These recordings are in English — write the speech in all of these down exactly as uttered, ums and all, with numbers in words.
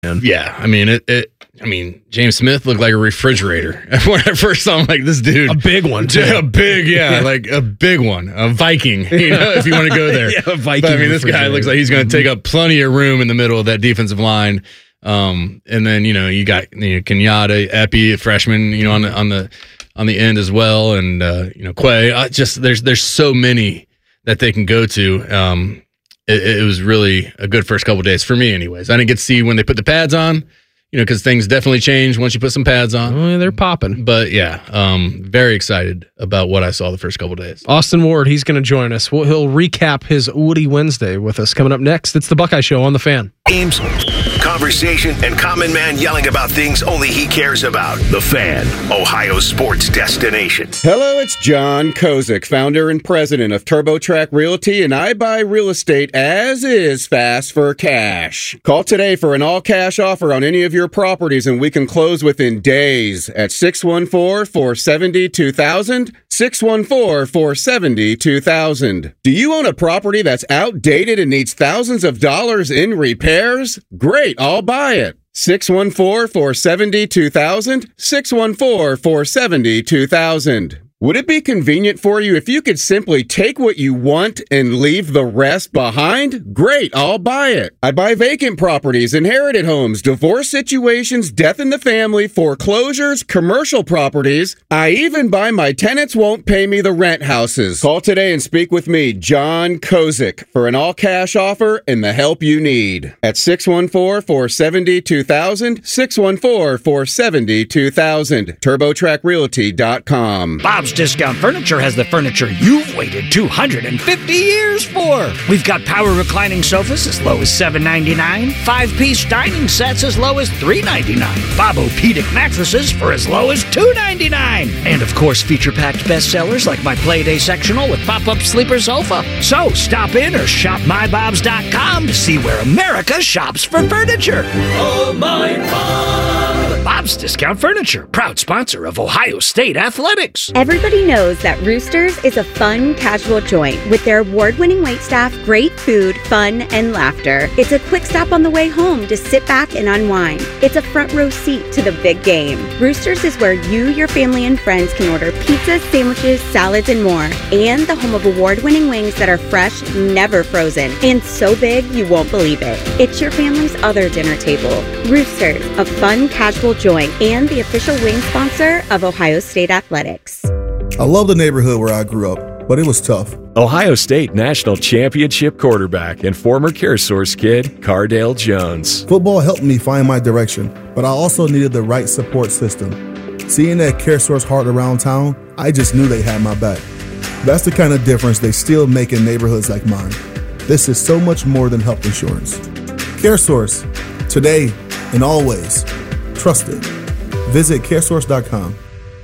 Yeah, I mean it, it. I mean, James Smith looked like a refrigerator. When I first saw him, like, this dude. A big one, too. A big, yeah, like a big one. A Viking, you know, if you want to go there. Yeah, a Viking. But, I mean, this guy looks like he's going to take up plenty of room in the middle of that defensive line. Um, and then, you know, you got you know, Kenyatta, Epi, a freshman, you know, on the on the on the end as well, and uh, you know, Quay. I just there's there's so many that they can go to. Um, it, it was really a good first couple of days for me, anyways. I didn't get to see when they put the pads on. You know, because things definitely change once you put some pads on. Oh, they're popping. But yeah, um, very excited about what I saw the first couple of days. Austin Ward, he's going to join us. We'll, he'll recap his Woody Wednesday with us coming up next. It's the Buckeye Show on The Fan. Games, conversation, and common man yelling about things only he cares about. The Fan, Ohio's sports destination. Hello, it's John Kozik, founder and president of TurboTrack Realty, and I buy real estate as is fast for cash. Call today for an all-cash offer on any of your properties, and we can close within days at six one four, four seven zero, two thousand, six one four, four seven zero, two thousand. Do you own a property that's outdated and needs thousands of dollars in repairs? Great, I'll buy it. six one four, four seven zero, two thousand, six one four, four seven zero, two thousand. Would it be convenient for you if you could simply take what you want and leave the rest behind? Great, I'll buy it. I buy vacant properties, inherited homes, divorce situations, death in the family, foreclosures, commercial properties. I even buy my tenants won't pay me the rent houses. Call today and speak with me, John Kozik, for an all-cash offer and the help you need. At six one four, four seven zero, two thousand, six one four, four seven zero, two thousand, turbotrack realty dot com. Bob's Discount Furniture has the furniture you've waited two hundred fifty years for. We've got power reclining sofas as low as seven ninety-nine, five-piece dining sets as low as three ninety-nine, Bob-O-Pedic mattresses for as low as two ninety-nine, and of course feature-packed bestsellers like my Playday sectional with pop-up sleeper sofa. So stop in or shop my bobs dot com to see where America shops for furniture. Oh my Bob! Bob's Discount Furniture, proud sponsor of Ohio State Athletics. Everybody knows that Roosters is a fun, casual joint with their award-winning waitstaff, great food, fun, and laughter. It's a quick stop on the way home to sit back and unwind. It's a front row seat to the big game. Roosters is where you, your family, and friends can order pizzas, sandwiches, salads, and more. And the home of award-winning wings that are fresh, never frozen, and so big you won't believe it. It's your family's other dinner table. Roosters, a fun, casual joint, and the official wing sponsor of Ohio State Athletics. I love the neighborhood where I grew up, but it was tough. Ohio State National Championship quarterback and former CareSource kid, Cardale Jones. Football helped me find my direction, but I also needed the right support system. Seeing that CareSource heart around town, I just knew they had my back. That's the kind of difference they still make in neighborhoods like mine. This is so much more than health insurance. CareSource, today and always. Trusted. Visit caresource dot com.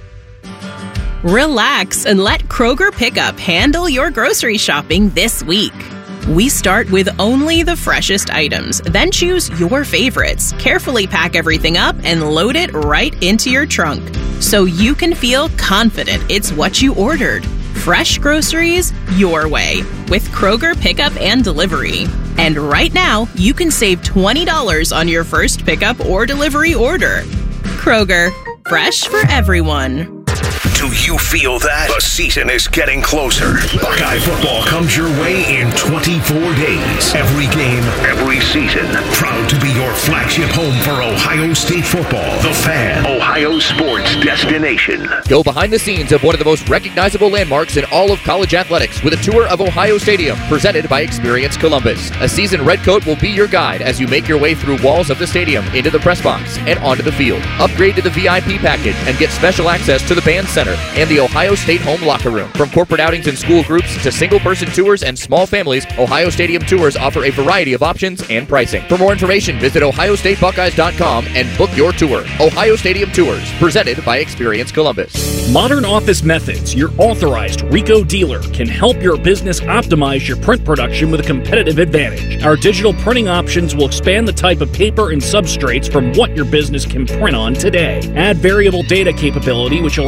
Relax and let Kroger Pickup handle your grocery shopping this week. We start with only the freshest items, then choose your favorites, carefully pack everything up, and load it right into your trunk so you can feel confident it's what you ordered. Fresh groceries your way with Kroger Pickup and Delivery. And right now, you can save twenty dollars on your first pickup or delivery order. Kroger, fresh for everyone. Do you feel that? The season is getting closer. Buckeye football comes your way in twenty-four days. Every game, every season. Proud to be your flagship home for Ohio State football. The Fan, Ohio sports destination. Go behind the scenes of one of the most recognizable landmarks in all of college athletics with a tour of Ohio Stadium presented by Experience Columbus. A seasoned redcoat will be your guide as you make your way through walls of the stadium, into the press box, and onto the field. Upgrade to the V I P package and get special access to the band center and the Ohio State home locker room. From corporate outings and school groups to single-person tours and small families, Ohio Stadium Tours offer a variety of options and pricing. For more information, visit ohio state buckeyes dot com and book your tour. Ohio Stadium Tours, presented by Experience Columbus. Modern Office Methods, your authorized Ricoh dealer, can help your business optimize your print production with a competitive advantage. Our digital printing options will expand the type of paper and substrates from what your business can print on today. Add variable data capability, which allows for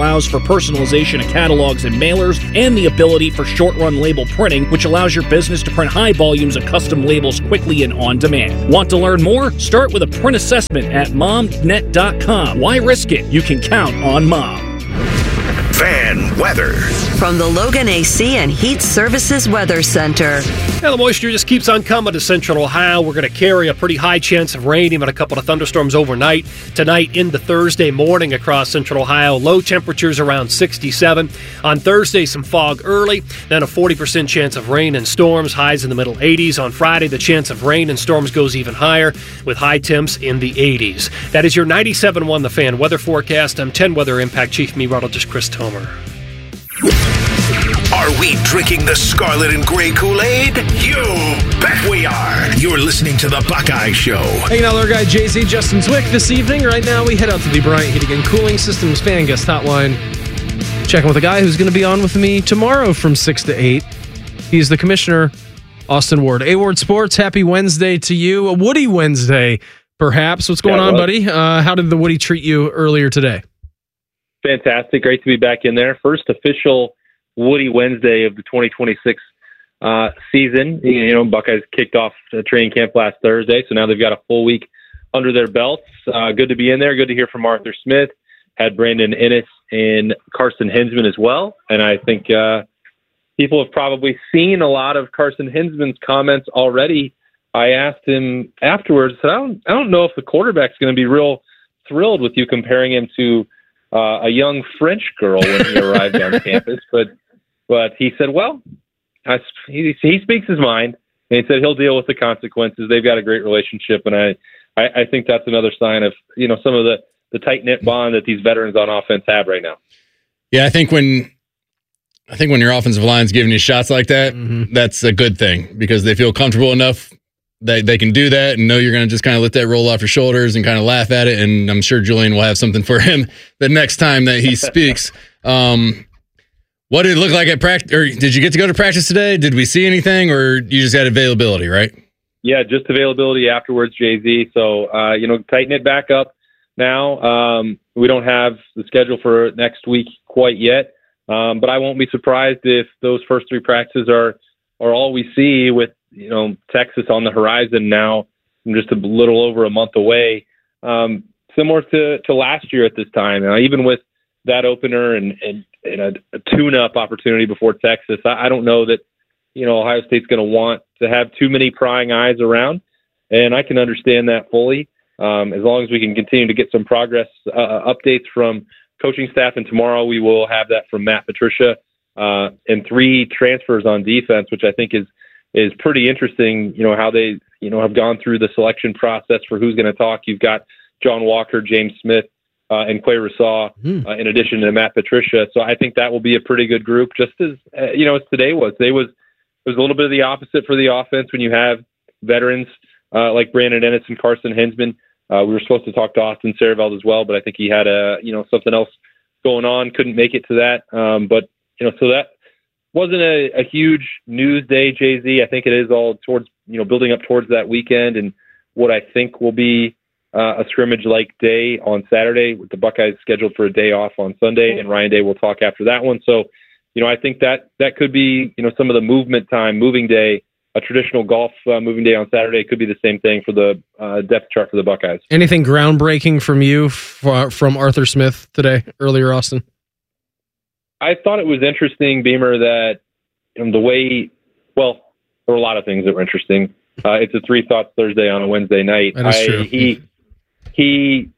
personalization of catalogs and mailers, and the ability for short-run label printing, which allows your business to print high volumes of custom labels quickly and on demand. Want to learn more? Start with a print assessment at mom net dot com. Why risk it? You can count on Mom. Fan weather. From the Logan A C and Heat Services Weather Center. Yeah, the moisture just keeps on coming to Central Ohio. We're going to carry a pretty high chance of rain, even a couple of thunderstorms overnight. Tonight into Thursday morning across Central Ohio. Low temperatures around sixty-seven. On Thursday, some fog early. Then a forty percent chance of rain and storms. Highs in the middle eighties. On Friday, the chance of rain and storms goes even higher with high temps in the eighties. That is your ninety-seven point one The Fan weather forecast. I'm ten Weather Impact Chief Meteorologist Chris Tomer. Are we drinking the scarlet and gray Kool-Aid? You bet we are. You're listening to The Buckeye Show. Hanging out with our guy Jay-Z, Justin Zwick this evening. Right now, we head out to the Bryant Heating and Cooling Systems fan guest hotline. Checking with a guy who's going to be on with me tomorrow from six to eight. He's the commissioner, Austin Ward. A-Ward Sports, happy Wednesday to you. A Woody Wednesday, perhaps. What's going yeah, on, well, buddy? Uh, how did the Woody treat you earlier today? Fantastic. Great to be back in there. First official Woody Wednesday of the twenty twenty-six uh, season. You know, Buckeyes kicked off the training camp last Thursday, so now they've got a full week under their belts. Uh, good to be in there. Good to hear from Arthur Smith. Had Brandon Ennis and Carson Hinsman as well. And I think uh, people have probably seen a lot of Carson Hinsman's comments already. I asked him afterwards, I, said, I, don't, I don't know if the quarterback's going to be real thrilled with you comparing him to Uh, a young French girl when he arrived on campus, but but he said, well, I, he, he speaks his mind, and he said he'll deal with the consequences. They've got a great relationship, and I, I, I think that's another sign of, you know, some of the, the tight-knit bond that these veterans on offense have right now. Yeah, I think when I think when your offensive line's giving you shots like that, mm-hmm. that's a good thing because they feel comfortable enough that they can do that and know you're going to just kind of let that roll off your shoulders and kind of laugh at it. And I'm sure Julian will have something for him the next time that he speaks. um, what did it look like at practice? Or did you get to go to practice today? Did we see anything, or you just had availability, right? Yeah, just availability afterwards, Jay Z. So, uh, you know, tighten it back up now. Um, we don't have the schedule for next week quite yet, um, but I won't be surprised if those first three practices are, are all we see with, you know, Texas on the horizon now, just a little over a month away. Um, similar to, to last year at this time, uh, even with that opener and, and, and a, a tune-up opportunity before Texas, I, I don't know that, you know, Ohio State's going to want to have too many prying eyes around, and I can understand that fully. Um, as long as we can continue to get some progress uh, updates from coaching staff, and tomorrow we will have that from Matt Patricia, uh, and three transfers on defense, which I think is is pretty interesting, you know, how they, you know, have gone through the selection process for who's going to talk. You've got John Walker, James Smith, uh, and Quay Rousseau, mm. uh, in addition to Matt Patricia. So I think that will be a pretty good group, just as, uh, you know, as today was. Today was, it was a little bit of the opposite for the offense when you have veterans uh, like Brandon Ennis and Carson Hinsman. Uh, we were supposed to talk to Austin Sareveld as well, but I think he had a, you know, something else going on, couldn't make it to that. Um, but, you know, so that wasn't a, a huge news day, Jay Z. I think it is all towards, you know, building up towards that weekend and what I think will be uh, a scrimmage-like day on Saturday, with the Buckeyes scheduled for a day off on Sunday, and Ryan Day will talk after that one. So, you know, I think that that could be, you know, some of the movement time, moving day, a traditional golf uh, moving day on Saturday could be the same thing for the uh, depth chart for the Buckeyes. Anything groundbreaking from you f- from Arthur Smith today, earlier, Austin? I thought it was interesting, Beamer, that you know, the way, well, there were a lot of things that were interesting. Uh, it's a Three Thoughts Thursday on a Wednesday night. That is I, true. He, he,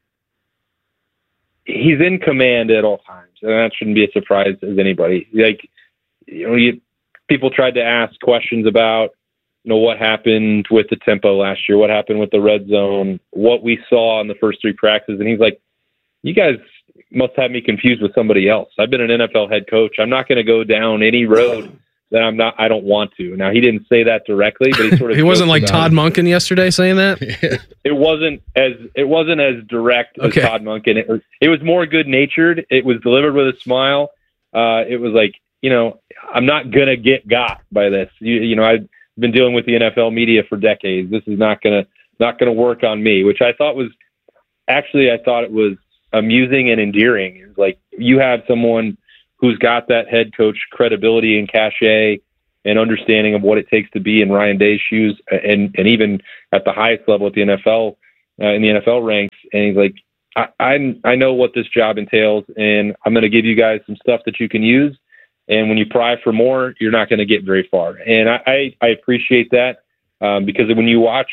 he's in command at all times, and that shouldn't be a surprise as anybody. Like, you know, you, people tried to ask questions about, you know, what happened with the tempo last year, what happened with the red zone, what we saw in the first three practices, and he's like, you guys must have me confused with somebody else. I've been an N F L head coach. I'm not going to go down any road that I'm not, I don't want to. Now, he didn't say that directly, but he sort of, he wasn't like Todd Monken yesterday saying that. It wasn't as, it wasn't as direct as Okay. Todd Monken. It was, it was more good natured. It was delivered with a smile. Uh, it was like, you know, I'm not going to get got by this. You, you know, I've been dealing with the N F L media for decades. This is not going to, not going to work on me, which I thought was actually, I thought it was amusing and endearing. It's like, you have someone who's got that head coach credibility and cachet and understanding of what it takes to be in Ryan Day's shoes, and and even at the highest level at the N F L, uh, in the N F L ranks. And he's like, I I, I know what this job entails, and I'm going to give you guys some stuff that you can use. And when you pry for more, you're not going to get very far. And I, I, I appreciate that um, because when you watch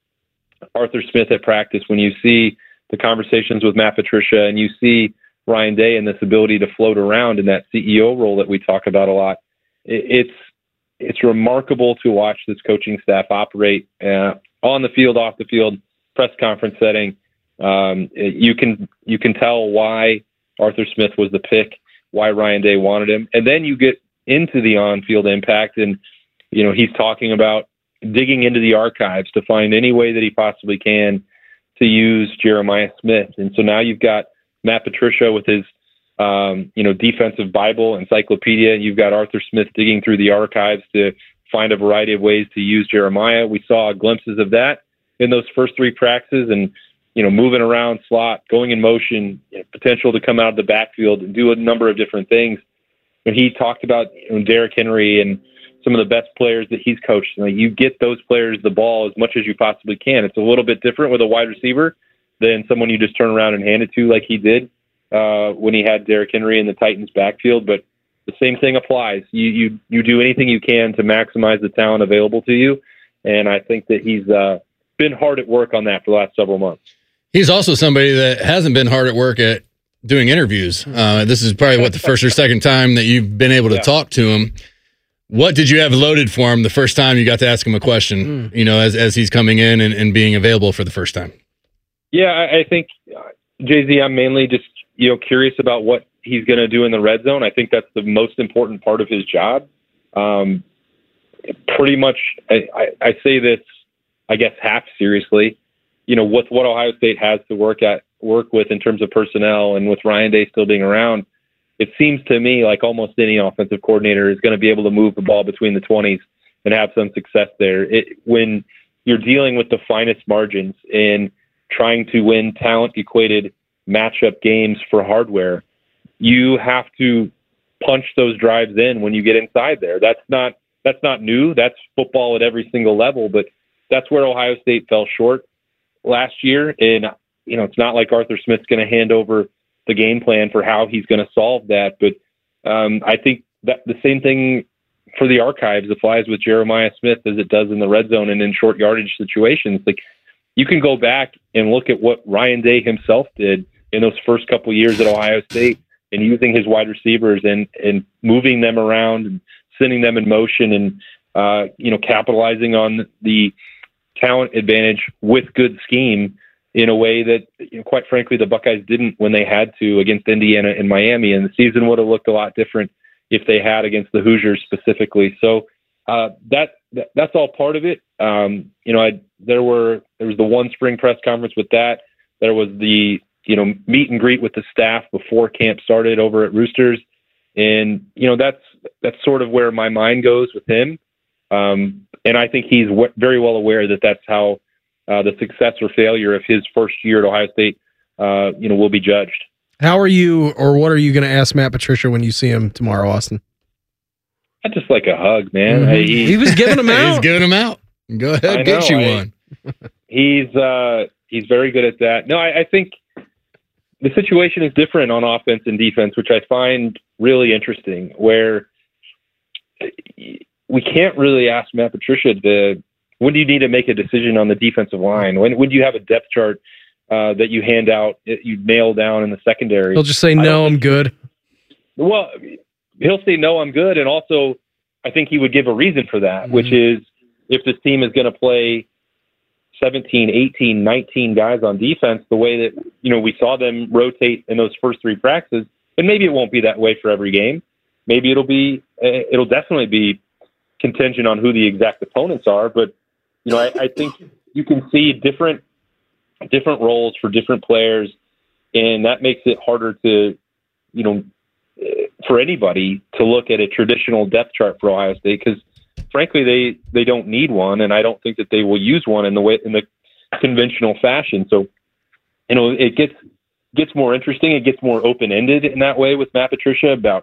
Arthur Smith at practice, when you see the conversations with Matt Patricia and you see Ryan Day and this ability to float around in that C E O role that we talk about a lot, it, it's it's remarkable to watch this coaching staff operate uh, on the field, off the field, press conference setting. Um, it, you can you can tell why Arthur Smith was the pick, why Ryan Day wanted him. And then you get into the on-field impact, and, you know, he's talking about digging into the archives to find any way that he possibly can to use Jeremiah Smith. And so now you've got Matt Patricia with his, um, you know, defensive Bible, encyclopedia. You've got Arthur Smith digging through the archives to find a variety of ways to use Jeremiah. We saw glimpses of that in those first three practices, and, you know, moving around slot, going in motion, you know, potential to come out of the backfield and do a number of different things. When he talked about, you know, Derrick Henry and some of the best players that he's coached, you know, you get those players the ball as much as you possibly can. It's a little bit different with a wide receiver than someone you just turn around and hand it to like he did uh, when he had Derrick Henry in the Titans backfield. But the same thing applies. You, you, you do anything you can to maximize the talent available to you. And I think that he's uh, been hard at work on that for the last several months. He's also somebody that hasn't been hard at work at doing interviews. Uh, this is probably, what, the first or second time that you've been able to yeah. talk to him. What did you have loaded for him the first time you got to ask him a question, mm. you know, as as he's coming in and, and being available for the first time? Yeah, I, I think, uh, Jay-Z, I'm mainly just, you know, curious about what he's going to do in the red zone. I think that's the most important part of his job. Um, pretty much, I, I, I say this, I guess, half seriously. You know, with what Ohio State has to work at work with in terms of personnel, and with Ryan Day still being around, it seems to me like almost any offensive coordinator is going to be able to move the ball between the twenties and have some success there. It, when you're dealing with the finest margins and trying to win talent-equated matchup games for hardware, you have to punch those drives in when you get inside there. That's not that's not new. That's football at every single level, but that's where Ohio State fell short last year. And, you know, it's not like Arthur Smith's going to hand over the game plan for how he's going to solve that. But um, I think that the same thing for the archives applies with Jeremiah Smith as it does in the red zone and in short yardage situations. Like, you can go back and look at what Ryan Day himself did in those first couple of years at Ohio State, and using his wide receivers and, and moving them around and sending them in motion and, uh, you know, capitalizing on the talent advantage with good scheme in a way that, you know, quite frankly, the Buckeyes didn't when they had to against Indiana and Miami. And the season would have looked a lot different if they had against the Hoosiers specifically. So uh, that, that that's all part of it. Um, you know, I, there were there was the one spring press conference with that. There was the, you know, meet and greet with the staff before camp started over at Roosters. And, you know, that's that's sort of where my mind goes with him. Um, and I think he's w- very well aware that that's how uh, the success or failure of his first year at Ohio State, uh, you know, will be judged. How are you, or what are you going to ask Matt Patricia when you see him tomorrow, Austin? I just like a hug, man. Mm-hmm. Hey, he, he was giving him out. He's giving him out. Go ahead, I get know, you I, one. He's uh, he's very good at that. No, I, I think the situation is different on offense and defense, which I find really interesting, where we can't really ask Matt Patricia to, when do you need to make a decision on the defensive line? When, when do you have a depth chart uh, that you hand out, you nail down in the secondary? He'll just say, no, I'm good. Well, he'll say, no, I'm good. And also, I think he would give a reason for that, mm-hmm. which is if this team is going to play seventeen, eighteen, nineteen guys on defense, the way that, you know, we saw them rotate in those first three practices, and maybe it won't be that way for every game. Maybe it'll be, it'll definitely be contingent on who the exact opponents are. But, you know, I, I think you can see different, different roles for different players, and that makes it harder to, you know, for anybody to look at a traditional depth chart for Ohio State, because frankly, they, they don't need one, and I don't think that they will use one in the way in the conventional fashion. So, you know, it gets gets more interesting. It gets more open ended in that way with Matt Patricia about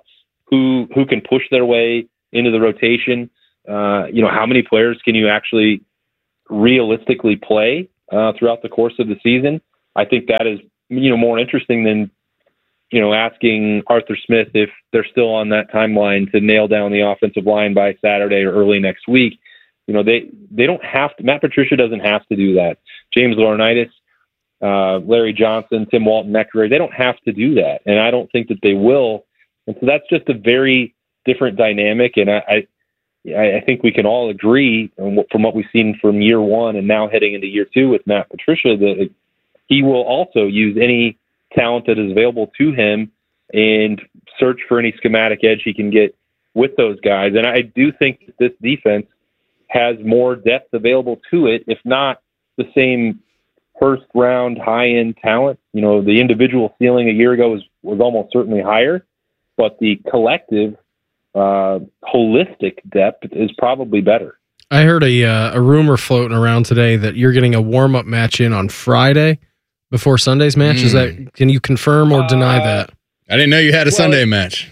who who can push their way into the rotation. Uh, you know, how many players can you actually realistically play uh, throughout the course of the season? I think that is, you know, more interesting than, you know, asking Arthur Smith if they're still on that timeline to nail down the offensive line by Saturday or early next week. You know, they, they don't have to, Matt Patricia doesn't have to do that. James Laurinaitis, uh, Larry Johnson, Tim Walton, Neckery, they don't have to do that. And I don't think that they will. And so that's just a very different dynamic. And I, I, I think we can all agree from what we've seen from year one and now heading into year two with Matt Patricia that he will also use any talent that is available to him and search for any schematic edge he can get with those guys. And I do think that this defense has more depth available to it, if not the same first round high end talent. You know, the individual ceiling a year ago was, was almost certainly higher, but the collective uh, holistic depth is probably better. I heard a, uh, a rumor floating around today that you're getting a warm up match in on Friday before Sunday's match. Mm. Is that, can you confirm or deny uh, that? I didn't know you had a well, Sunday match.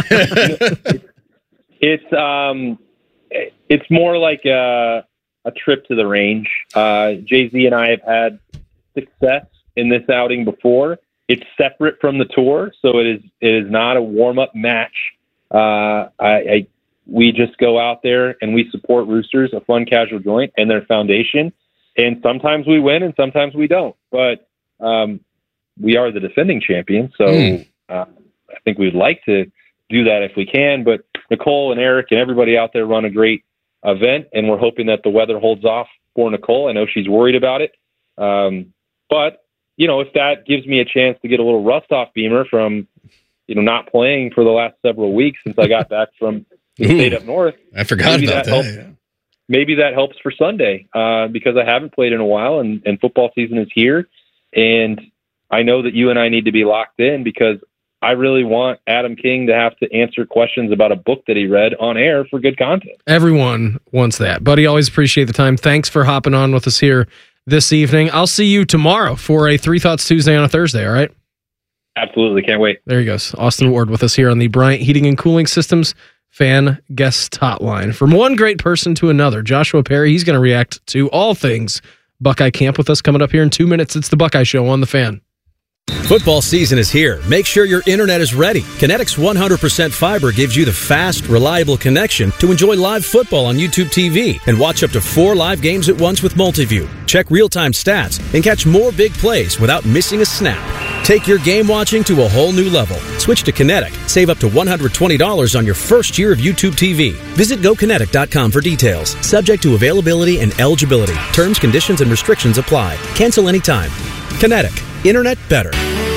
It's, um, it's more like a, a trip to the range. Uh, Jay-Z and I have had success in this outing before. It's separate from the tour, so it is, it is not a warm up match. Uh, I, I, we just go out there and we support Roosters, a fun casual joint, and their foundation. And sometimes we win and sometimes we don't, but, um, we are the defending champions. So, mm. uh, I think we'd like to do that if we can, but Nicole and Eric and everybody out there run a great event, and we're hoping that the weather holds off for Nicole. I know she's worried about it. Um, but, you know, if that gives me a chance to get a little rust off Beamer from, you know, not playing for the last several weeks since I got back from the state up north. I forgot about that. that. Helps, yeah. Maybe that helps for Sunday uh, because I haven't played in a while, and, and football season is here. And I know that you and I need to be locked in because I really want Adam King to have to answer questions about a book that he read on air for good content. Everyone wants that. Buddy, always appreciate the time. Thanks for hopping on with us here this evening. I'll see you tomorrow for a Three Thoughts Tuesday on a Thursday, all right? Absolutely. Can't wait. There he goes. Austin Ward with us here on the Bryant Heating and Cooling Systems Fan Guest Hotline. From one great person to another, Joshua Perry, he's going to react to all things Buckeye Camp with us coming up here in two minutes. It's the Buckeye Show on The Fan. Football season is here. Make sure your internet is ready. Kinetics one hundred percent fiber gives you the fast, reliable connection to enjoy live football on YouTube T V and watch up to four live games at once with Multiview. Check real-time stats and catch more big plays without missing a snap. Take your game watching to a whole new level. Switch to Kinetic. Save up to one hundred twenty dollars on your first year of YouTube T V. Visit go kinetic dot com for details. Subject to availability and eligibility. Terms, conditions, and restrictions apply. Cancel anytime. Kinetic. Internet better.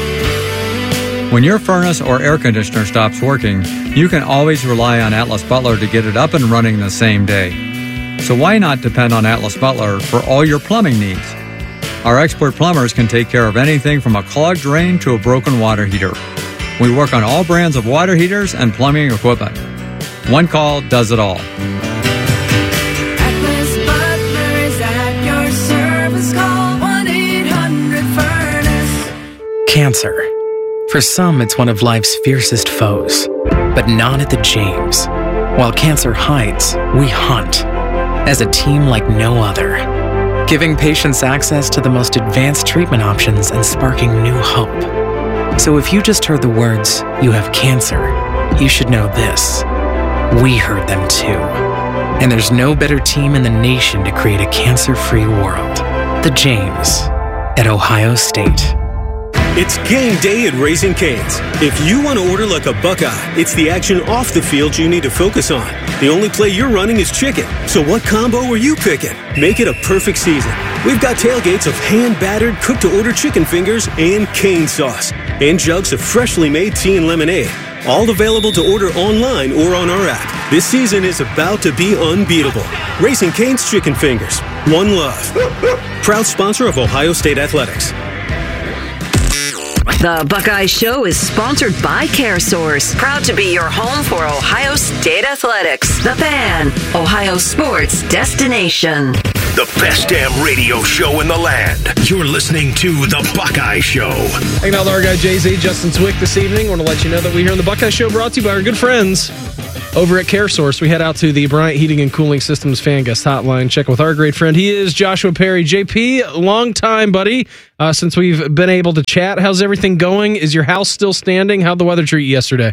When your furnace or air conditioner stops working, you can always rely on Atlas Butler to get it up and running the same day. So why not depend on Atlas Butler for all your plumbing needs? Our expert plumbers can take care of anything from a clogged drain to a broken water heater. We work on all brands of water heaters and plumbing equipment. One call does it all. Atlas Butler is at your service. Call one eight hundred furnace. Cancer. For some, it's one of life's fiercest foes, but not at the James. While cancer hides, we hunt as a team like no other, giving patients access to the most advanced treatment options and sparking new hope. So if you just heard the words, "you have cancer," you should know this. We heard them too. And there's no better team in the nation to create a cancer-free world. The James at Ohio State. It's game day at Raising Cane's. If you want to order like a Buckeye, it's the action off the field you need to focus on. The only play you're running is chicken. So what combo are you picking? Make it a perfect season. We've got tailgates of hand-battered, cooked-to-order chicken fingers and cane sauce. And jugs of freshly made tea and lemonade. All available to order online or on our app. This season is about to be unbeatable. Raising Cane's Chicken Fingers. One love. Proud sponsor of Ohio State Athletics. The Buckeye Show is sponsored by CareSource, proud to be your home for Ohio State Athletics. The Fan, Ohio sports destination. The best damn radio show in the land. You're listening to The Buckeye Show. Hanging out with our guy Jay-Z, Justin Zwick this evening. I want to let you know that we here on The Buckeye Show brought to you by our good friends over at CareSource. We head out to the Bryant Heating and Cooling Systems fan guest hotline. Check with our great friend. He is Joshua Perry. J P, long time, buddy, uh, since we've been able to chat. How's everything going? Is your house still standing? How'd the weather treat you yesterday?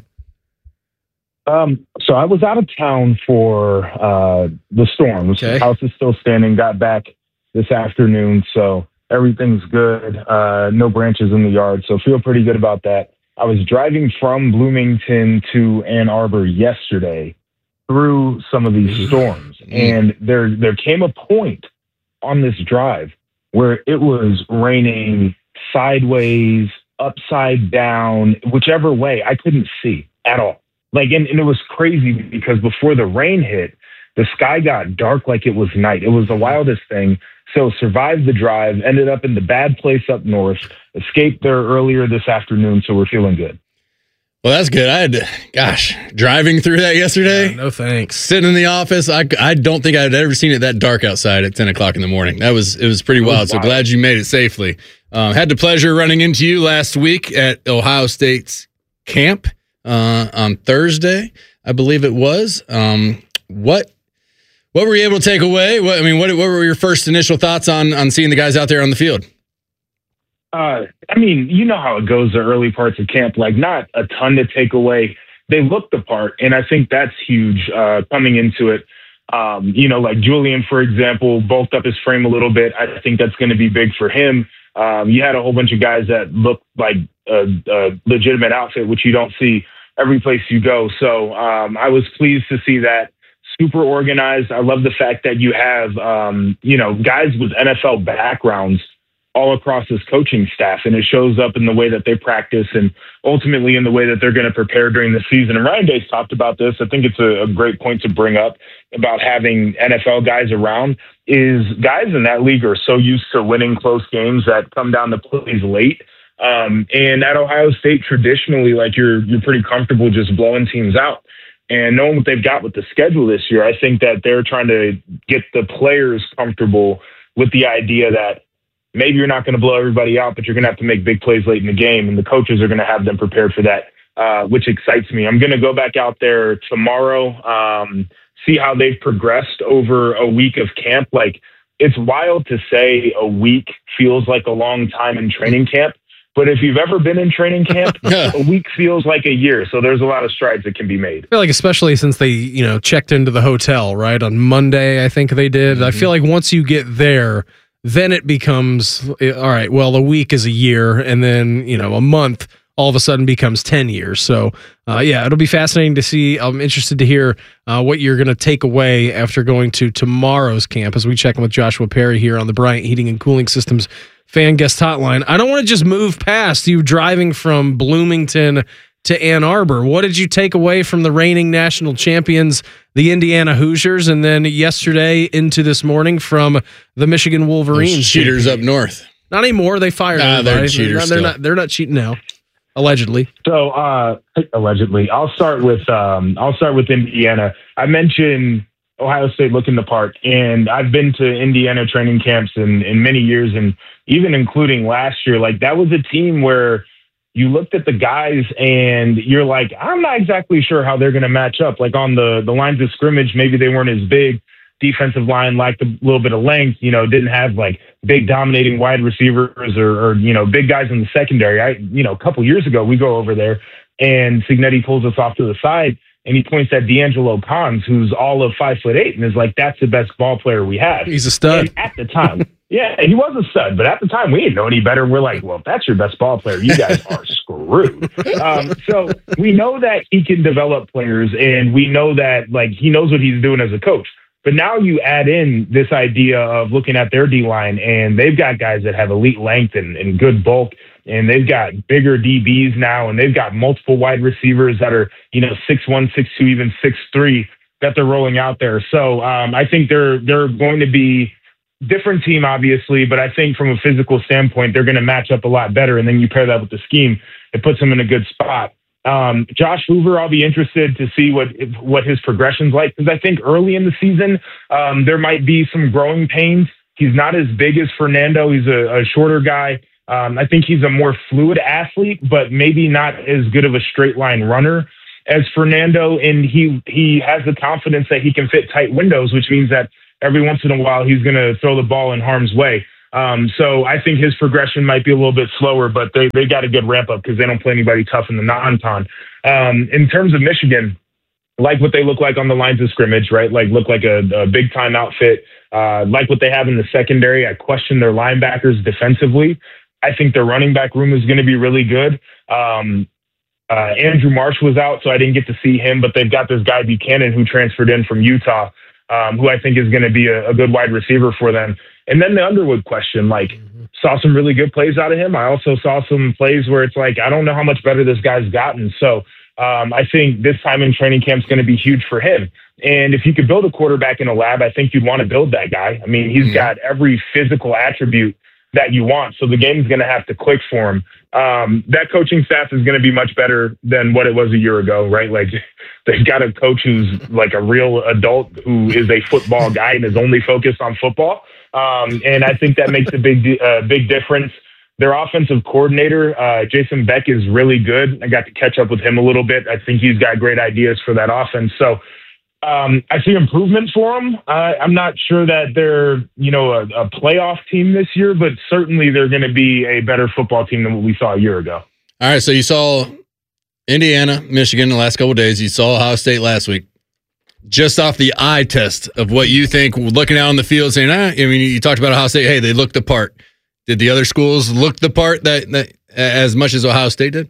Um, so I was out of town for uh, the storm. Okay. The house is still standing. Got back this afternoon, so everything's good. Uh, no branches in the yard, so feel pretty good about that. I was driving from Bloomington to Ann Arbor yesterday through some of these storms, and there there came a point on this drive where it was raining sideways, upside down, whichever way. I couldn't see at all. Like, and, and it was crazy because before the rain hit, the sky got dark like it was night. It was the wildest thing. So survived the drive, ended up in the bad place up north, escaped there earlier this afternoon, so we're feeling good. Well, that's good. I had to, gosh, driving through that yesterday. Yeah, no thanks. Sitting in the office, I, I don't think I'd ever seen it that dark outside at ten o'clock in the morning. That was, it was pretty wild. Was wild. So glad you made it safely. Um, had the pleasure of running into you last week at Ohio State's camp uh, on Thursday, I believe it was. Um, what what were you able to take away? What I mean, what what were your first initial thoughts on on seeing the guys out there on the field? Uh, I mean, you know how it goes the early parts of camp, like not a ton to take away. They looked the part, and I think that's huge uh, coming into it. Um, you know, like Julian, for example, bulked up his frame a little bit. I think that's going to be big for him. Um, you had a whole bunch of guys that looked like a, a legitimate outfit, which you don't see every place you go. So um, I was pleased to see that. Super organized. I love the fact that you have, um, you know, guys with N F L backgrounds all across this coaching staff, and it shows up in the way that they practice and ultimately in the way that they're going to prepare during the season. And Ryan Day's talked about this. I think it's a, a great point to bring up about having N F L guys around is guys in that league are so used to winning close games that come down to plays late. Um, and at Ohio State, traditionally, like you're, you're pretty comfortable just blowing teams out. And knowing what they've got with the schedule this year, I think that they're trying to get the players comfortable with the idea that maybe you're not going to blow everybody out, but you're going to have to make big plays late in the game, and the coaches are going to have them prepared for that, uh, which excites me. I'm going to go back out there tomorrow, um, see how they've progressed over a week of camp. Like, it's wild to say a week feels like a long time in training camp. But if you've ever been in training camp, a week feels like a year. So there's a lot of strides that can be made. I feel like, especially since they, you know, checked into the hotel, right, on Monday, I think they did. Mm-hmm. I feel like once you get there, then it becomes, all right, well, a week is a year, and then, you know, a month all of a sudden becomes ten years. So, uh, yeah, it'll be fascinating to see. I'm interested to hear uh, what you're going to take away after going to tomorrow's camp as we check in with Joshua Perry here on the Bryant Heating and Cooling Systems fan guest hotline. I don't want to just move past you driving from Bloomington to Ann Arbor. What did you take away from the reigning national champions, the Indiana Hoosiers, and then yesterday into this morning from the Michigan Wolverines? Those cheaters up north. Not anymore. They fired nah, everybody. They're cheaters. They're still. not. They're not cheating now. Allegedly. So uh, allegedly, I'll start with um, I'll start with Indiana. I mentioned Ohio State looking the part, and I've been to Indiana training camps in, in many years, and even including last year. Like, that was a team where you looked at the guys and you're like, I'm not exactly sure how they're going to match up. Like, on the, the lines of scrimmage, maybe they weren't as big. Defensive line lacked a little bit of length, you know, didn't have like big dominating wide receivers or, or, you know, big guys in the secondary. I, you know, a couple years ago, we go over there and Cignetti pulls us off to the side and he points at D'Angelo Pons, who's all of five foot eight, and is like, that's the best ball player we have. He's a stud. And at the time. Yeah, he was a stud, but at the time we didn't know any better. We're like, well, if that's your best ball player, you guys are screwed. Um, so we know that he can develop players, and we know that like he knows what he's doing as a coach. But now you add in this idea of looking at their D-line, and they've got guys that have elite length and, and good bulk, and they've got bigger D Bs now, and they've got multiple wide receivers that are, you know, six one, six two, even six three that they're rolling out there. So um, I think they're they're going to be different team, obviously, but I think from a physical standpoint, they're going to match up a lot better. And then you pair that with the scheme, it puts them in a good spot. Um, Josh Hoover, I'll be interested to see what what his progression's like, because I think early in the season, um, there might be some growing pains. He's not as big as Fernando. He's a, a shorter guy. Um, I think he's a more fluid athlete, but maybe not as good of a straight line runner as Fernando. And he he has the confidence that he can fit tight windows, which means that every once in a while he's going to throw the ball in harm's way. Um, so I think his progression might be a little bit slower, but they they got a good ramp up because they don't play anybody tough in the non-con. Um, in terms of Michigan, like what they look like on the lines of scrimmage, right? Like look like a, a big time outfit. Uh, like what they have in the secondary. I question their linebackers defensively. I think their running back room is going to be really good. Um, uh, Andrew Marsh was out, so I didn't get to see him, but they've got this guy Buchanan who transferred in from Utah, um, who I think is going to be a, a good wide receiver for them. And then the Underwood question, like, mm-hmm. saw some really good plays out of him. I also saw some plays where it's like, I don't know how much better this guy's gotten. So um, I think this time in training camp is going to be huge for him. And if you could build a quarterback in a lab, I think you'd want to build that guy. I mean, he's mm-hmm. got every physical attribute that you want. So the game's going to have to click for him. Um, that coaching staff is going to be much better than what it was a year ago, right? Like they've got a coach who's like a real adult who is a football guy and is only focused on football. Um, and I think that makes a big, uh, big difference. Their offensive coordinator, uh, Jason Beck, is really good. I got to catch up with him a little bit. I think he's got great ideas for that offense. So um, I see improvement for them. Uh, I'm not sure that they're, you know, a, a playoff team this year, but certainly they're going to be a better football team than what we saw a year ago. All right. So you saw Indiana, Michigan the last couple of days. You saw Ohio State last week. Just off the eye test of what you think, looking out on the field, saying, ah, I mean, you talked about Ohio State. Hey, they looked the part. Did the other schools look the part that, that as much as Ohio State did?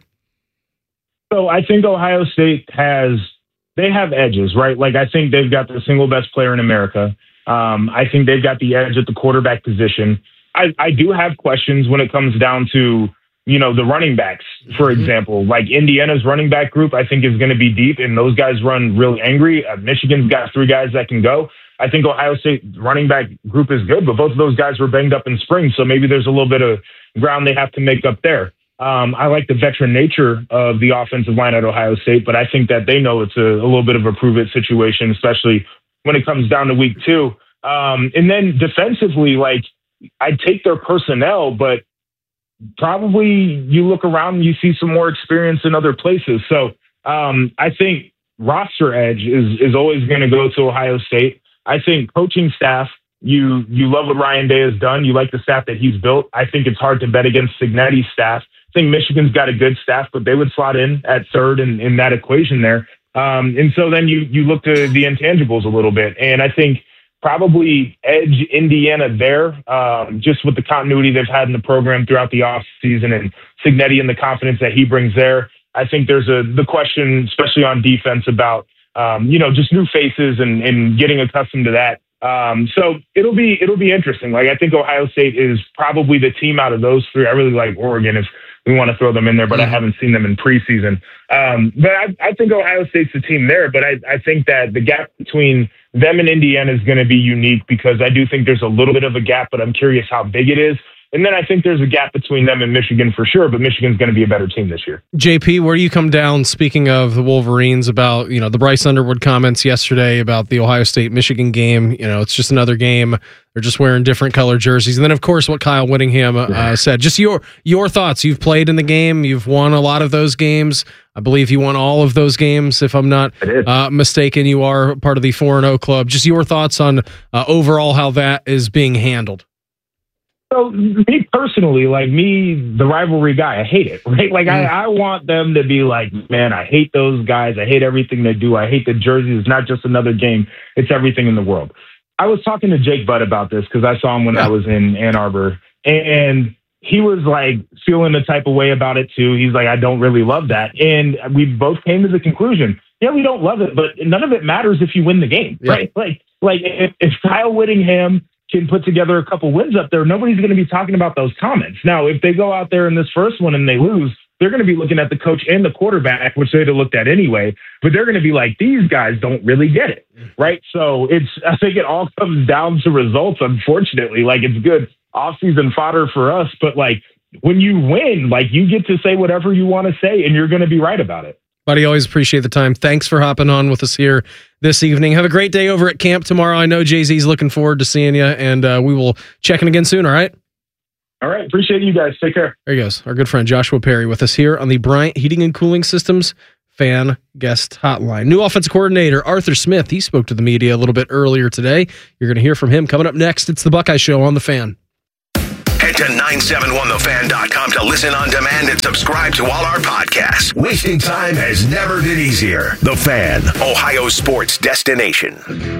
So I think Ohio State has, they have edges, right? Like I think they've got the single best player in America. Um, I think they've got the edge at the quarterback position. I, I do have questions when it comes down to, you know, the running backs, for mm-hmm. example. Like Indiana's running back group, I think is going to be deep, and those guys run really angry. Uh, Michigan's got three guys that can go. I think Ohio State running back group is good, but both of those guys were banged up in spring, so maybe there's a little bit of ground they have to make up there. Um, I like the veteran nature of the offensive line at Ohio State, but I think that they know it's a, a little bit of a prove-it situation, especially when it comes down to week two. Um, and then defensively, like, I'd take their personnel, but probably you look around and you see some more experience in other places. So um, I think roster edge is is always going to go to Ohio State. I think coaching staff, you you love what Ryan Day has done. You like the staff that he's built. I think it's hard to bet against Cignetti's staff. I think Michigan's got a good staff, but they would slot in at third in, in that equation there. Um, and so then you you look to the intangibles a little bit. And I think probably edge Indiana there, um, just with the continuity they've had in the program throughout the offseason and Cignetti and the confidence that he brings there. I think there's a the question, especially on defense, about, um, you know, just new faces and, and getting accustomed to that. Um, so it'll be it'll be interesting. Like I think Ohio State is probably the team out of those three. I really like Oregon if we want to throw them in there, but I haven't seen them in preseason. Um, but I, I think Ohio State's the team there. But I, I think that the gap between them and Indiana is going to be unique because I do think there's a little bit of a gap, but I'm curious how big it is. And then I think there's a gap between them and Michigan for sure, but Michigan's going to be a better team this year. J P, where do you come down, speaking of the Wolverines, about, you know, the Bryce Underwood comments yesterday about the Ohio State-Michigan game? You know, it's just another game. They're just wearing different color jerseys. And then, of course, what Kyle Whittingham uh, yeah. said. Just your your thoughts. You've played in the game. You've won a lot of those games. I believe you won all of those games, if I'm not uh, mistaken. You are part of the four and oh club. Just your thoughts on uh, overall how that is being handled. So me personally, like me, the rivalry guy, I hate it, right? Like mm. I, I want them to be like, man, I hate those guys. I hate everything they do. I hate the jerseys. It's not just another game. It's everything in the world. I was talking to Jake Butt about this because I saw him when yeah. I was in Ann Arbor, and he was like feeling the type of way about it too. He's like, I don't really love that. And we both came to the conclusion, yeah, we don't love it, but none of it matters if you win the game, yeah. right? Like, like if, if Kyle Whittingham can put together a couple wins up there, nobody's going to be talking about those comments. Now, if they go out there in this first one and they lose, they're going to be looking at the coach and the quarterback, which they'd have looked at anyway, but they're going to be like, these guys don't really get it, right? So it's, I think it all comes down to results, unfortunately. Like, it's good off-season fodder for us, but like, when you win, like, you get to say whatever you want to say, and you're going to be right about it. Buddy, always appreciate the time. Thanks for hopping on with us here this evening. Have a great day over at camp tomorrow. I know Jay-Z's looking forward to seeing you, and uh, we will check in again soon, all right? All right. Appreciate you guys. Take care. There he goes. Our good friend Joshua Perry with us here on the Bryant Heating and Cooling Systems Fan Guest Hotline. New offensive coordinator Arthur Smith. He spoke to the media a little bit earlier today. You're going to hear from him coming up next. It's the Buckeye Show on The Fan. Head to nine seven one the fan dot com to listen on demand and subscribe to all our podcasts. Wasting time has never been easier. The Fan, Ohio sports destination.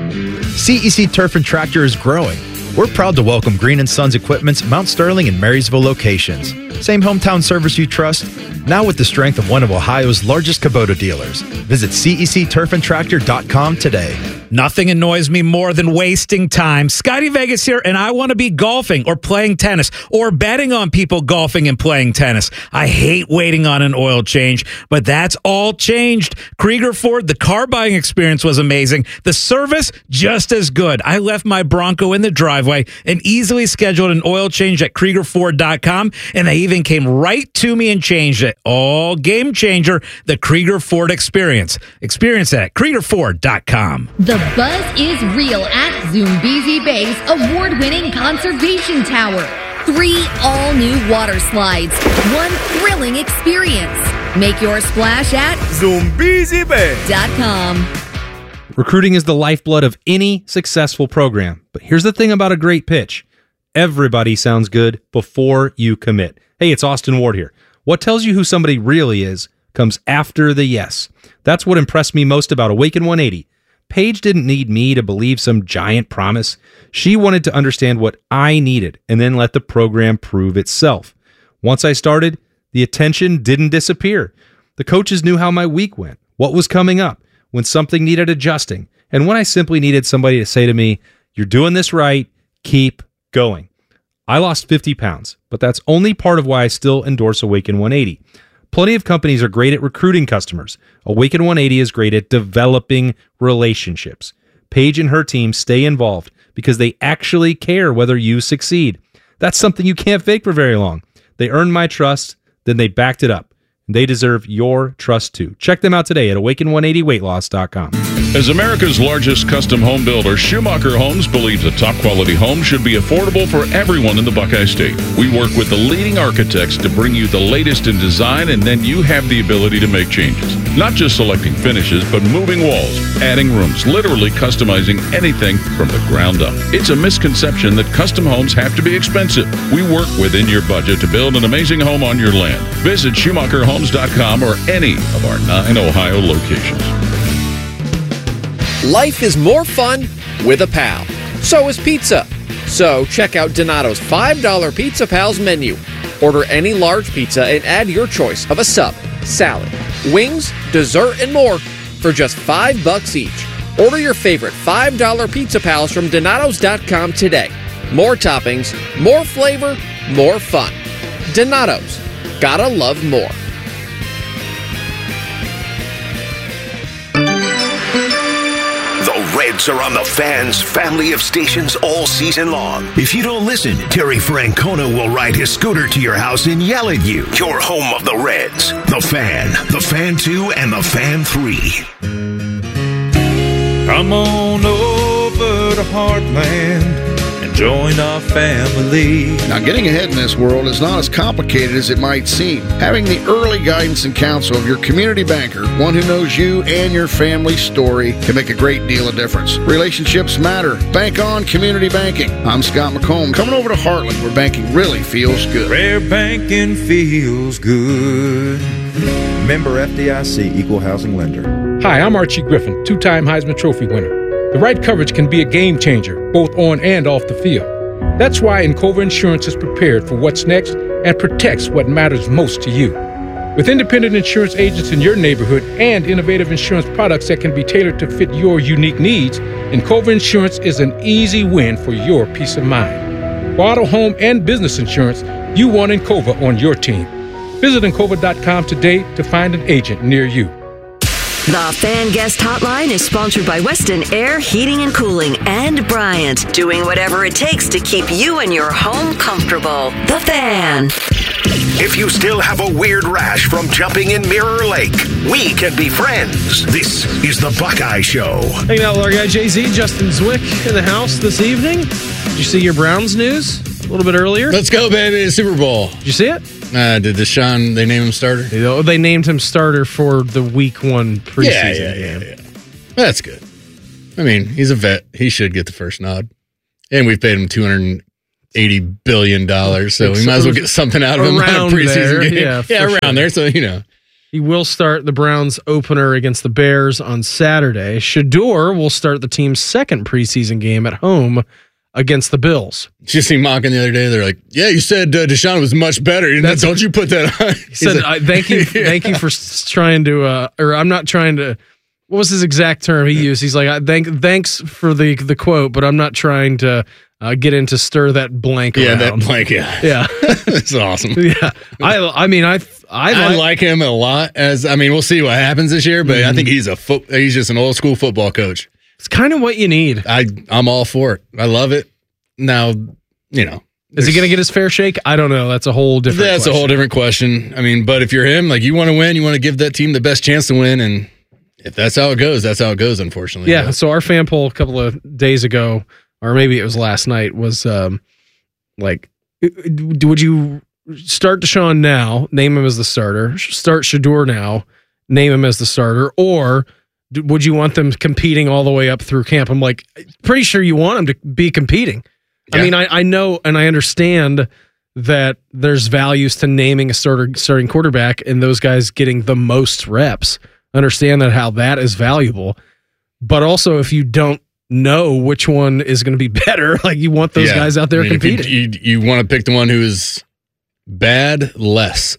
C E C Turf and Tractor is growing. We're proud to welcome Green and Sons Equipment's Mount Sterling and Marysville locations. Same hometown service you trust, now with the strength of one of Ohio's largest Kubota dealers. Visit C E C turf and tractor dot com today. Nothing annoys me more than wasting time. Scotty Vegas here, and I want to be golfing or playing tennis or betting on people golfing and playing tennis. I hate waiting on an oil change, but that's all changed. Krieger Ford, the car buying experience was amazing. The service, just as good. I left my Bronco in the driveway and easily scheduled an oil change at Krieger Ford dot com, and they even came right to me and changed it. All game changer, the Krieger Ford experience. Experience it at Krieger Ford dot com. The buzz is real at Zoombezi Bay's award-winning conservation tower. Three all-new water slides, one thrilling experience. Make your splash at Zoombezi Bay dot com. Recruiting is the lifeblood of any successful program. But here's the thing about a great pitch. Everybody sounds good before you commit. Hey, it's Austin Ward here. What tells you who somebody really is comes after the yes. That's what impressed me most about Awaken one eighty. Paige didn't need me to believe some giant promise. She wanted to understand what I needed and then let the program prove itself. Once I started, the attention didn't disappear. The coaches knew how my week went, what was coming up, when something needed adjusting, and when I simply needed somebody to say to me, "You're doing this right, keep going." I lost fifty pounds, but that's only part of why I still endorse Awaken one eighty. Plenty of companies are great at recruiting customers. Awaken one eighty is great at developing relationships. Paige and her team stay involved because they actually care whether you succeed. That's something you can't fake for very long. They earned my trust, then they backed it up. They deserve your trust too. Check them out today at awaken one eighty weight loss dot com. As America's largest custom home builder, Schumacher Homes believes a top-quality home should be affordable for everyone in the Buckeye State. We work with the leading architects to bring you the latest in design, and then you have the ability to make changes. Not just selecting finishes, but moving walls, adding rooms, literally customizing anything from the ground up. It's a misconception that custom homes have to be expensive. We work within your budget to build an amazing home on your land. Visit Schumacher Homes dot com or any of our nine Ohio locations. Life is more fun with a pal. So is pizza. So check out Donato's five dollar Pizza Pals menu. Order any large pizza and add your choice of a sub, salad, wings, dessert, and more for just five bucks each. Order your favorite five dollar Pizza Pals from Donatos dot com today. More toppings, more flavor, more fun. Donatos. Gotta love more. The Reds are on the Fan's family of stations all season long. If you don't listen, Terry Francona will ride his scooter to your house and yell at you. Your home of the Reds. The Fan, The Fan two, and The Fan three. Come on over to Heartland and join our family. Now, getting ahead in this world is not as complicated as it might seem. Having the early guidance and counsel of your community banker, one who knows you and your family's story, can make a great deal of difference. Relationships matter. Bank on community banking. I'm Scott McComb, coming over to Heartland, where banking really feels good. Rare banking feels good. Member F D I C, Equal Housing Lender. Hi, I'm Archie Griffin, two-time Heisman Trophy winner. The right coverage can be a game changer, both on and off the field. That's why Encova Insurance is prepared for what's next and protects what matters most to you. With independent insurance agents in your neighborhood and innovative insurance products that can be tailored to fit your unique needs, Encova Insurance is an easy win for your peace of mind. For auto, home, and business insurance, you want Encova on your team. Visit Encova dot com today to find an agent near you. The Fan Guest Hotline is sponsored by Weston Air Heating and Cooling and Bryant, doing whatever it takes to keep you and your home comfortable. The Fan. If you still have a weird rash from jumping in Mirror Lake, we can be friends. This is the Buckeye Show. Hanging out with our guy Jay-Z, Justin Zwick in the house this evening. Did you see your Browns news a little bit earlier? Let's go, baby. Super Bowl. Did you see it? Uh, did Deshaun, they name him starter? They, they named him starter for the week one preseason yeah, yeah, game. Yeah, yeah. That's good. I mean, he's a vet. He should get the first nod. And we've paid him two hundred eighty billion dollars, so we might as well get something out of him on a preseason there, game. Yeah, yeah around sure. there, so, you know. He will start the Browns opener against the Bears on Saturday. Shador will start the team's second preseason game at home against the Bills. Did you see mocking the other day? They're like, yeah, you said uh, Deshaun was much better. That's, Don't you put that on? He said, like, I, thank you thank you for s- trying to, uh, or I'm not trying to, what was his exact term he used? He's like, I thank, thanks for the, the quote, but I'm not trying to uh, get into stir that blank yeah, around. that blank, yeah. Yeah. It's awesome. Yeah. I, I mean, I, I, I like, like him a lot. As I mean, we'll see what happens this year, but Mm-hmm. I think he's a fo- he's just an old school football coach. It's kind of what you need. I, I'm all for it. I love it. Now, you know. Is he going to get his fair shake? I don't know. That's a whole different That's question. a whole different question. I mean, but if you're him, like you want to win, you want to give that team the best chance to win. And if that's how it goes, that's how it goes, unfortunately. Yeah. But So our fan poll a couple of days ago, or maybe it was last night, was um, like, would you start Deshaun now, name him as the starter, start Shador now, name him as the starter, or d- would you want them competing all the way up through camp? I'm like, pretty sure you want them to be competing. I Yeah. mean, I, I know and I understand that there's values to naming a starter, starting quarterback and those guys getting the most reps. Understand that how that is valuable. But also, if you don't know which one is going to be better, like you want those yeah. guys out there I mean, if you- competing. You, you, want to pick the one who is bad less.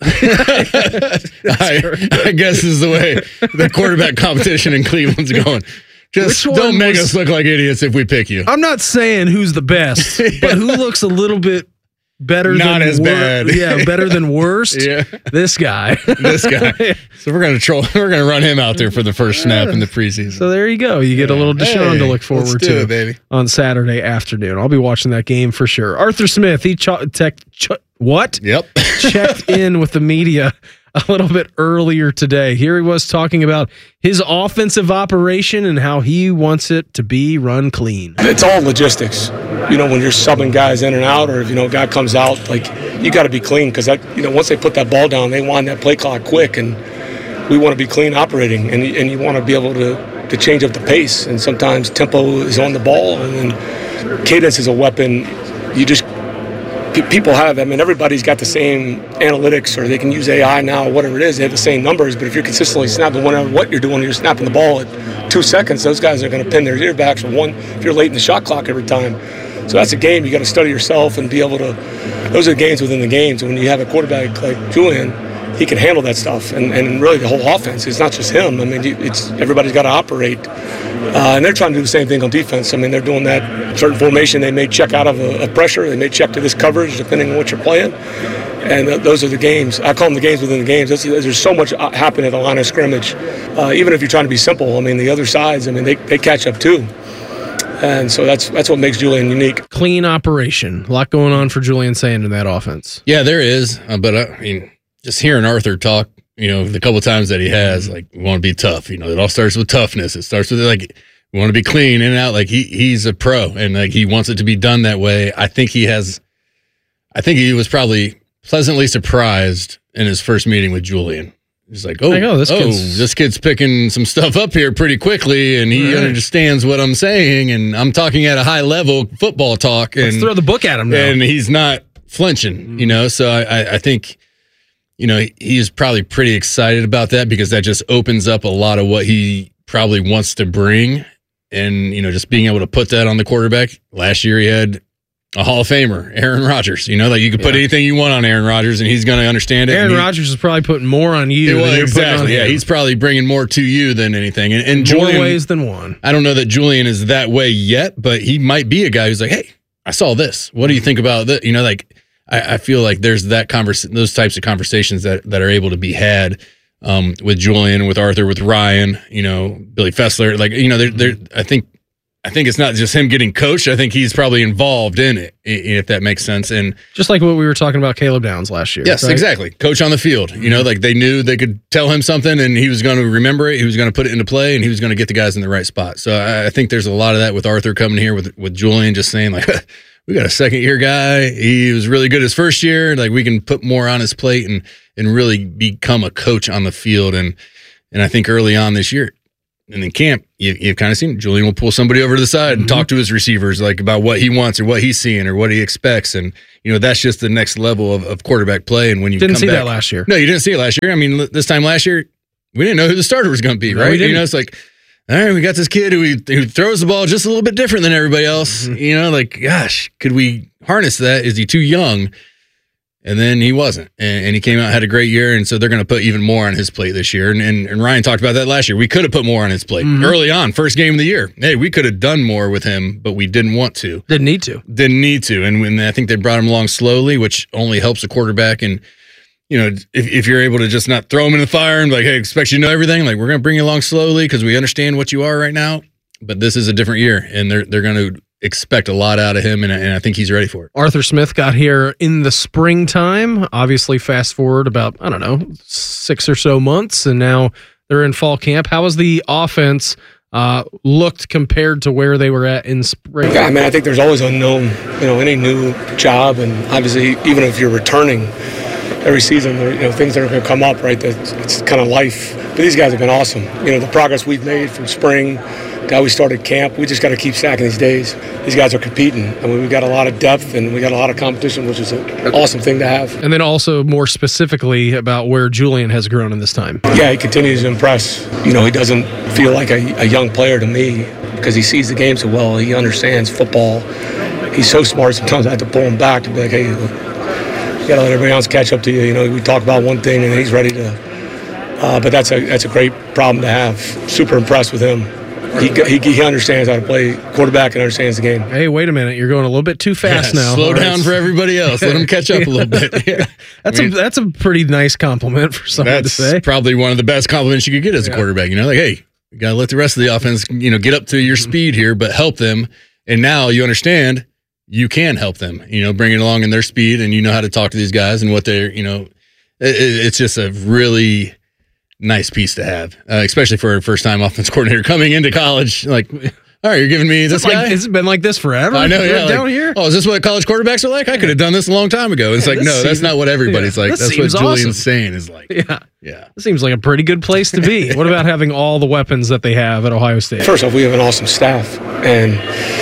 I, I guess is the way the quarterback competition in Cleveland's going. Just Which one don't make was- us look like idiots if we pick you. I'm not saying who's the best, but who looks a little bit better Not than as wor- bad. Yeah, better than worst. Yeah. This guy. This guy. So we're gonna troll. We're gonna run him out there for the first snap in the preseason. So there you go. You get a little Deshaun Hey, to look forward let's do to it, baby. on Saturday afternoon. I'll be watching that game for sure. Arthur Smith, he ch- tech, ch- what? Yep. checked in with the media a little bit earlier today. Here he was talking about his offensive operation and how he wants it to be run clean. It's all logistics. You know, when you're subbing guys in and out, or if, you know, a guy comes out, like, you got to be clean because, that, you know, once they put that ball down, they wind that play clock quick, and we want to be clean operating, and, and you want to be able to, to change up the pace. And sometimes tempo is on the ball, and then cadence is a weapon. You just pe- people have, I mean, everybody's got the same analytics, or they can use A I now, or whatever it is. They have the same numbers, but if you're consistently snapping whatever what you're doing, you're snapping the ball at two seconds, those guys are going to pin their ear backs or one if you're late in the shot clock every time. So that's a game. You got to study yourself and be able to. Those are the games within the games. When you have a quarterback like Julian, he can handle that stuff, and, and really the whole offense. It's not just him. I mean, it's everybody's got to operate, uh, and they're trying to do the same thing on defense. I mean, they're doing that certain formation. They may check out of a, a pressure. They may check to this coverage, depending on what you're playing. And th- those are the games. I call them the games within the games. That's, there's so much uh, happening at the line of scrimmage. Uh, even if you're trying to be simple, I mean, the other sides, I mean, they, they catch up too. And so that's that's what makes Julian unique. Clean operation. A lot going on for Julian Sand in that offense. Yeah, there is. Uh, but uh, I mean, just hearing Arthur talk, you know, the couple times that he has, like, we want to be tough. You know, it all starts with toughness. It starts with, like, we want to be clean in and out. Like, he he's a pro, and, like, he wants it to be done that way. I think he has, I think he was probably pleasantly surprised in his first meeting with Julian. He's like, oh, Like, oh, this oh, kid's- this kid's picking some stuff up here pretty quickly, and he Right. understands what I'm saying, and I'm talking at a high level football talk. And, Let's throw the book at him now. and he's not flinching, you know. So I, I, I think, you know, he's probably pretty excited about that because that just opens up a lot of what he probably wants to bring, and you know, just being able to put that on the quarterback. Last year, he had a Hall of Famer, Aaron Rodgers. You know, like you could put Yeah. anything you want on Aaron Rodgers, and he's going to understand it. Aaron and he- Rodgers is probably putting more on you Well, than you're putting on exactly. Yeah, him. he's probably bringing more to you than anything. And, and More Julian, ways than one. I don't know that Julian is that way yet, but he might be a guy who's like, hey, I saw this. What do you think about that? You know, like, I, I feel like there's that convers those types of conversations that that are able to be had um, with Julian, with Arthur, with Ryan, you know, Billy Fessler. Like, you know, they're, they're, I think I think it's not just him getting coached. I think he's probably involved in it, if that makes sense. And just like what we were talking about Caleb Downs last year. Yes, right? exactly. Coach on the field. You know, like they knew they could tell him something and he was going to remember it. He was going to put it into play and he was going to get the guys in the right spot. So I, I think there's a lot of that with Arthur coming here with, with Julian just saying like, we got a second year guy. He was really good his first year. Like we can put more on his plate and, and really become a coach on the field. And, and I think early on this year, and in camp, you, you've kind of seen Julian will pull somebody over to the side and mm-hmm. talk to his receivers like about what he wants or what he's seeing or what he expects. And, you know, that's just the next level of, of quarterback play. And when you didn't come see back, that last year. No, you didn't see it last year. I mean, this time last year, we didn't know who the starter was going to be, No, right? we didn't. You know, it's like, all right, we got this kid who, who throws the ball just a little bit different than everybody else. Mm-hmm. You know, like, gosh, could we harness that? Is he too young? And then he wasn't. And, and he came out, had a great year. And so they're going to put even more on his plate this year. And, and, and Ryan talked about that last year. We could have put more on his plate mm-hmm. early on, first game of the year. Hey, we could have done more with him, but we didn't want to. Didn't need to. Didn't need to. And when I think they brought him along slowly, which only helps a quarterback. And, you know, if, if you're able to just not throw him in the fire and be like, hey, expect you to know everything, like we're going to bring you along slowly because we understand what you are right now. But this is a different year, and they're they're going to expect a lot out of him, and, and I think he's ready for it. Arthur Smith got here in the springtime. Obviously, fast forward about, I don't know, six or so months, and now they're in fall camp. How has the offense uh, looked compared to where they were at in spring? Yeah, I mean, I think there's always unknown, you know, any new job, and obviously, even if you're returning every season, there, you know, things that are going to come up, right? That's it's kind of life. But these guys have been awesome. You know, the progress we've made from spring to how we started camp, we just got to keep stacking these days. These guys are competing. I mean, we've got a lot of depth and we got a lot of competition, which is an awesome thing to have. And then also more specifically about where Julian has grown in this time. Yeah, he continues to impress. You know, he doesn't feel like a, a young player to me because he sees the game so well. He understands football. He's so smart. Sometimes I have to pull him back to be like, hey, you got to let everybody else catch up to you. You know, we talk about one thing and he's ready to. Uh, but that's a that's a great problem to have. Super impressed with him. He, he he understands how to play quarterback and understands the game. Hey, wait a minute. You're going a little bit too fast yeah, now. Slow down right. for everybody else. Let them catch up a little bit. Yeah. That's I mean, a that's a pretty nice compliment for someone to say. That's probably one of the best compliments you could get as a yeah. quarterback. You know, like, hey, you got to let the rest of the offense, you know, get up to your mm-hmm. speed here, but help them. And now you understand you can help them, you know, bring it along in their speed, and you know how to talk to these guys and what they're, you know, it, it's just a really nice piece to have, uh, especially for a first-time offense coordinator coming into college. Like, all right, you're giving me this it's guy? Like, it's been like this forever. I know, yeah. Down like, here. Oh, is this what college quarterbacks are like? I could have done this a long time ago. It's yeah, like, no, seems, that's not what everybody's yeah, like. That's what Julian's awesome. saying is like. Yeah. Yeah. It seems like a pretty good place to be. What about having all the weapons that they have at Ohio State? First off, we have an awesome staff and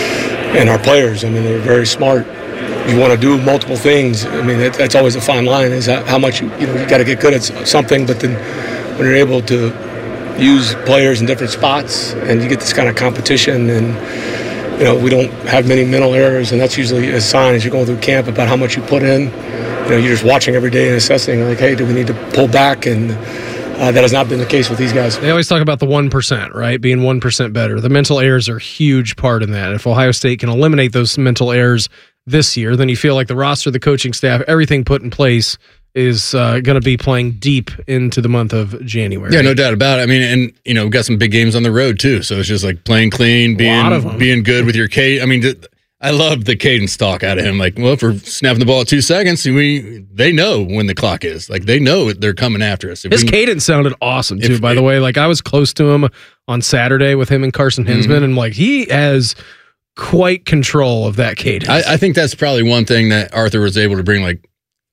and our players. I mean, they're very smart. You want to do multiple things. I mean, that, that's always a fine line is how much you, you know, you got to get good at something, but then when you're able to use players in different spots and you get this kind of competition and, you know, we don't have many mental errors, and that's usually a sign as you're going through camp about how much you put in. You know, you're just watching every day and assessing, like, hey, do we need to pull back? And uh, that has not been the case with these guys. They always talk about the one percent, right? Being one percent better. The mental errors are a huge part in that. If Ohio State can eliminate those mental errors this year, then you feel like the roster, the coaching staff, everything put in place is uh, going to be playing deep into the month of January. Yeah, no doubt about it. I mean, and, you know, we've got some big games on the road, too. So it's just like playing clean, being being good with your cadence. I mean, I love the cadence talk out of him. Like, well, if we're snapping the ball at two seconds, we they know when the clock is. Like, they know they're coming after us. If His we, cadence sounded awesome, too, if, by the way. Like, I was close to him on Saturday with him and Carson Hinsman, mm-hmm. and, like, he has quite control of that cadence. I, I think that's probably one thing that Arthur was able to bring, like,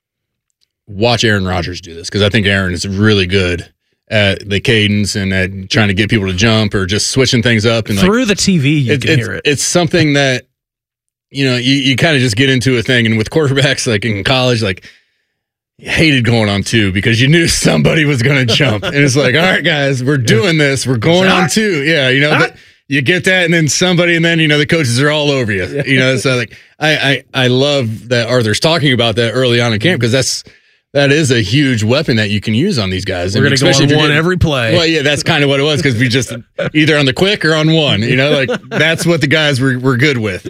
watch Aaron Rodgers do this, because I think Aaron is really good at the cadence and at trying to get people to jump or just switching things up. And through like, the T V, you it, can it's, hear it. It's something that, you know, you, you kind of just get into a thing. And with quarterbacks, like in college, like, you hated going on two because you knew somebody was going to jump. And it's like, all right, guys, we're doing this. We're going on two. Yeah, you know, but you get that, and then somebody, and then, you know, the coaches are all over you. You know, so like, I, I, I love that Arthur's talking about that early on in camp, because that's, that is a huge weapon that you can use on these guys. We're going to go on one every play. Well, yeah, that's kind of what it was, because we just either on the quick or on one, you know, like that's what the guys were, were good with.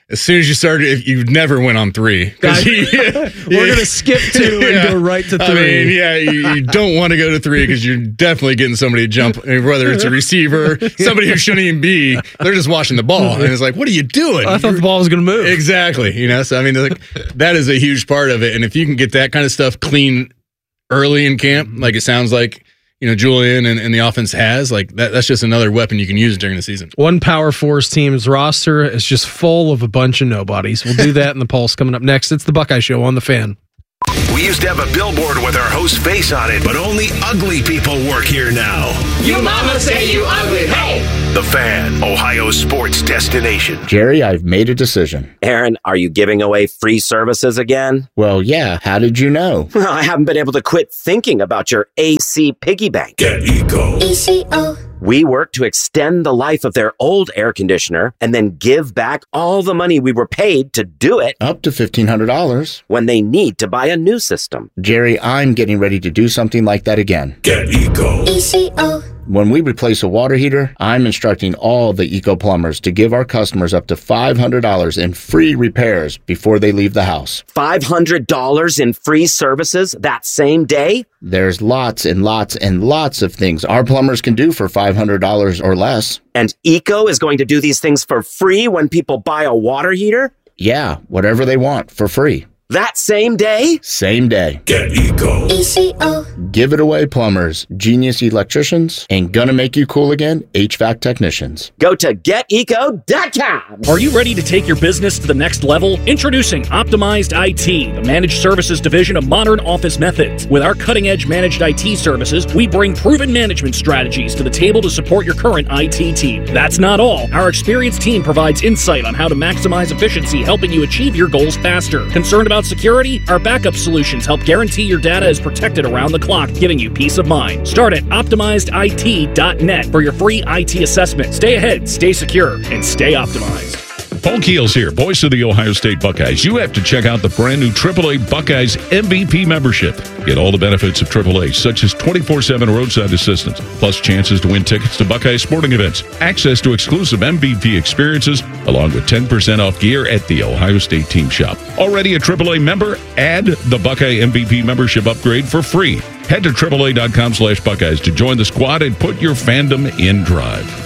as soon as you started, if you never went on three. Guys, we're going to skip two and Yeah. go right to three. I mean, yeah, you, you don't want to go to three because you're definitely getting somebody to jump, whether it's a receiver, somebody who shouldn't even be. They're just watching the ball, and it's like, what are you doing? I thought the ball was going to move. Exactly. You know, so I mean, like, that is a huge part of it. And if you can get that kind of stuff clean early in camp, like it sounds like, you know, Julian and, and the offense has, like that, that's just another weapon you can use during the season. One Power Fours team's roster is just full of a bunch of nobodies. We'll do that in the Pulse coming up next. It's the Buckeye Show on the Fan. We used to have a billboard with our host's face on it, but only ugly people work here now. You mama say you ugly, hey! The Fan, Ohio sports destination. Jerry, I've made a decision. Aaron, are you giving away free services again? Well, yeah. How did you know? Well, I haven't been able to quit thinking about your A C piggy bank. Get Eco. E C O. We work to extend the life of their old air conditioner and then give back all the money we were paid to do it. Up to fifteen hundred dollars. When they need to buy a new system. Jerry, I'm getting ready to do something like that again. Get Eco. E C O. When we replace a water heater, I'm instructing all the Eco plumbers to give our customers up to five hundred dollars in free repairs before they leave the house. five hundred dollars in free services that same day? There's lots and lots and lots of things our plumbers can do for five hundred dollars or less. And Eco is going to do these things for free when people buy a water heater? Yeah, whatever they want for free. That same day? Same day. Get Eco. E C O. Give it away, plumbers, genius electricians, and gonna make you cool again, H V A C technicians. Go to get eco dot com. Are you ready to take your business to the next level? Introducing Optimized I T, the managed services division of Modern Office Methods. With our cutting-edge managed I T services, we bring proven management strategies to the table to support your current I T team. That's not all. Our experienced team provides insight on how to maximize efficiency, helping you achieve your goals faster. Concerned about security? Our backup solutions help guarantee your data is protected around the clock, giving you peace of mind. Start at optimized I T dot net for your free I T assessment. Stay ahead, stay secure, and stay optimized. Paul Keels here, voice of the Ohio State Buckeyes. You have to check out the brand new triple A Buckeyes M V P membership. Get all the benefits of triple A, such as twenty-four seven roadside assistance, plus chances to win tickets to Buckeye sporting events, access to exclusive M V P experiences, along with ten percent off gear at the Ohio State Team Shop. Already a triple A member? Add the Buckeye M V P membership upgrade for free. Head to triple A dot com slash Buckeyes to join the squad and put your fandom in drive.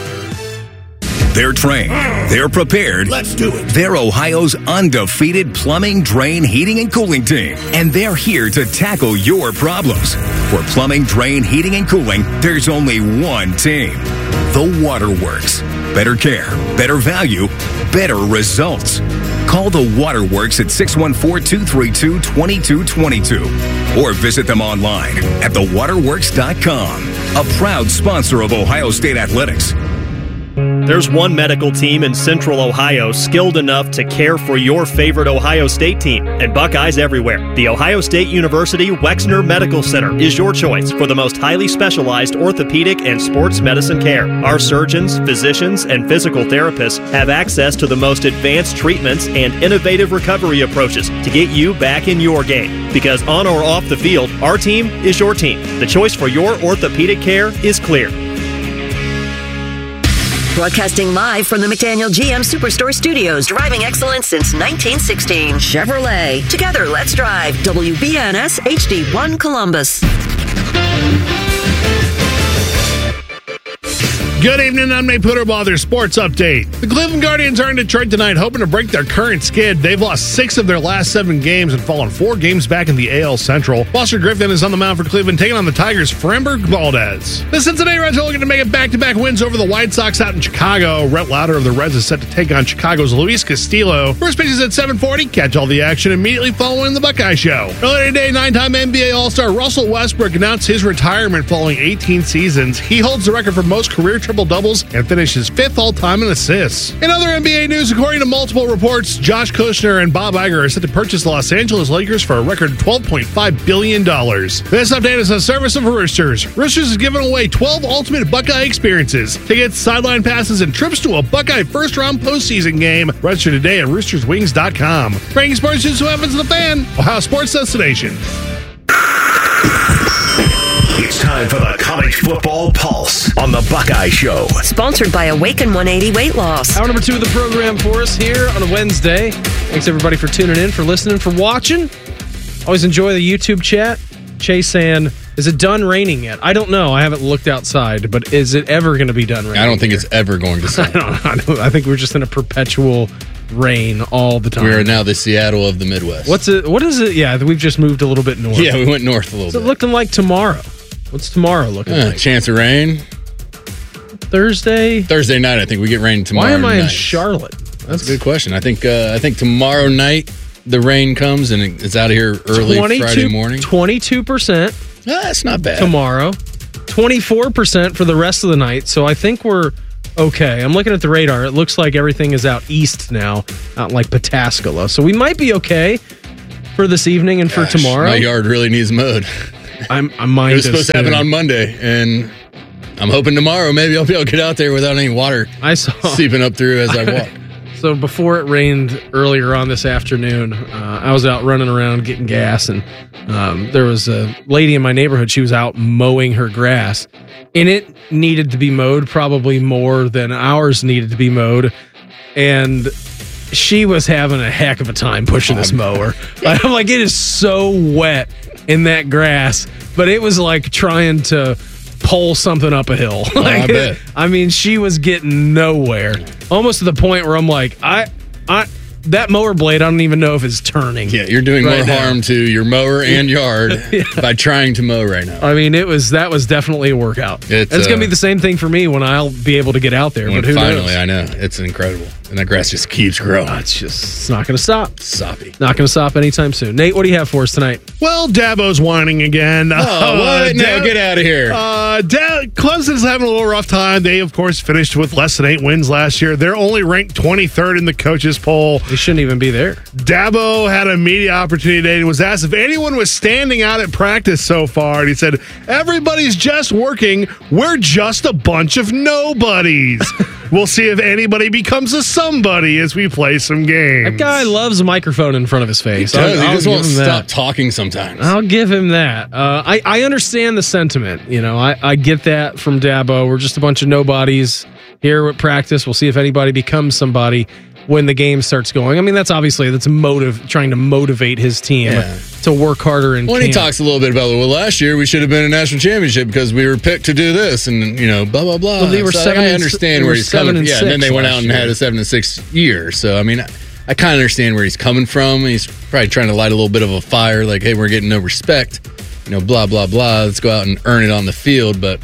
They're trained. They're prepared. Let's do it. They're Ohio's undefeated plumbing, drain, heating, and cooling team. And they're here to tackle your problems. For plumbing, drain, heating, and cooling, there's only one team. The Waterworks. Better care, better value, better results. Call the Waterworks at six one four, two three two, two two two two or visit them online at the waterworks dot com. A proud sponsor of Ohio State Athletics. There's one medical team in Central Ohio skilled enough to care for your favorite Ohio State team, and Buckeyes everywhere. The Ohio State University Wexner Medical Center is your choice for the most highly specialized orthopedic and sports medicine care. Our surgeons, physicians, and physical therapists have access to the most advanced treatments and innovative recovery approaches to get you back in your game. Because on or off the field, our team is your team. The choice for your orthopedic care is clear. Broadcasting live from the McDaniel G M Superstore Studios. Driving excellence since nineteen sixteen. Chevrolet. Together, let's drive. W B N S H D one Columbus. Good evening, I'm Nate Puderball, their sports update. The Cleveland Guardians are in Detroit tonight, hoping to break their current skid. They've lost six of their last seven games and fallen four games back in the A L Central. Buster Griffin is on the mound for Cleveland, taking on the Tigers' Framber Valdez. The Cincinnati Reds are looking to make it back-to-back wins over the White Sox out in Chicago. Rhett Lauder of the Reds is set to take on Chicago's Luis Castillo. First pitch is at seven forty. Catch all the action immediately following the Buckeye Show. Earlier today, nine-time N B A All-Star Russell Westbrook announced his retirement following eighteen seasons. He holds the record for most career triple-doubles and finishes fifth all-time in assists. In other N B A news, according to multiple reports, Josh Kushner and Bob Iger are set to purchase the Los Angeles Lakers for a record twelve point five billion dollars. This update is a service of Roosters. Roosters is giving away twelve ultimate Buckeye experiences. Tickets, sideline passes, and trips to a Buckeye first-round postseason game. Register today at roosters wings dot com. Bringing sports news to Evans the Fan, Ohio sports destination. It's time time for the College Football Pulse on the Buckeye Show. Sponsored by Awaken one eighty Weight Loss. Hour number two of the program for us here on a Wednesday. Thanks everybody for tuning in, for listening, for watching. Always enjoy the YouTube chat. Chase saying, is it done raining yet? I don't know. I haven't looked outside, but is it ever going to be done raining? I don't think here? it's ever going to stop. I, don't, I, don't, I think we're just in a perpetual rain all the time. We are now the Seattle of the Midwest. What's it? What is it? Yeah, we've just moved a little bit north. Yeah, we went north a little What's bit. it looking like tomorrow? What's tomorrow looking Uh, like? chance of rain. Thursday? Thursday night, I think we get rain tomorrow. Why am I night. in Charlotte? That's a good question. I think uh, I think tomorrow night the rain comes and it's out of here early Friday morning. twenty-two percent. Ah, that's not bad. Tomorrow. twenty-four percent for the rest of the night. So I think we're okay. I'm looking at the radar. It looks like everything is out east now, out in like Pataskala. So we might be okay for this evening and Gosh, for tomorrow. My yard really needs mowed. I'm, I'm mine It was supposed to soon. happen on Monday, and I'm hoping tomorrow maybe I'll be able to get out there without any water I saw seeping up through as I walk. So before it rained earlier on this afternoon, uh, I was out running around getting gas, and um, there was a lady in my neighborhood. She was out mowing her grass, and it needed to be mowed probably more than ours needed to be mowed. And she was having a heck of a time pushing this mower. I'm like, it is so wet in that grass, but it was like trying to pull something up a hill. Oh, like, I bet. I mean, she was getting nowhere. Almost to the point where I'm like, I, I, that mower blade, I don't even know if it's turning. Yeah, you're doing right more now. harm to your mower and yard by trying to mow right now. I mean, it was that was definitely a workout. It's, and it's gonna uh, be the same thing for me when I'll be able to get out there. When But who finally, knows? I know. It's incredible. And that grass just keeps growing. Oh, it's just it's not gonna stop. Soppy. Not gonna stop anytime soon. Nate, what do you have for us tonight? Well, Dabo's whining again. Oh, what? No, get out of here. Uh, da- Clemson's having a little rough time. They, of course, finished with less than eight wins last year. They're only ranked twenty-third in the coaches poll. They shouldn't even be there. Dabo had a media opportunity today and was asked if anyone was standing out at practice so far. And he said, everybody's just working. We're just a bunch of nobodies. We'll see if anybody becomes a somebody as we play some games. That guy loves a microphone in front of his face. He does. I'll- He I'll just give won't him stop that. talking sometimes. I'll give him that. Uh, I, I understand the sentiment. You know, I, I get that from Dabo. We're just a bunch of nobodies here at practice. We'll see if anybody becomes somebody when the game starts going. I mean, that's obviously that's a motive, trying to motivate his team Yeah. to work harder. In When he camp. talks a little bit about, well, last year we should have been a national championship because we were picked to do this, and you know, blah blah blah. Well, they were So seven I and- understand they where were he's seven coming. and Yeah, and then six they went last out and had year. a seven and six year. So I mean, I, I kind of understand where he's coming from. He's probably trying to light a little bit of a fire, like, hey, we're getting no respect, you know, blah blah blah. Let's go out and earn it on the field, but.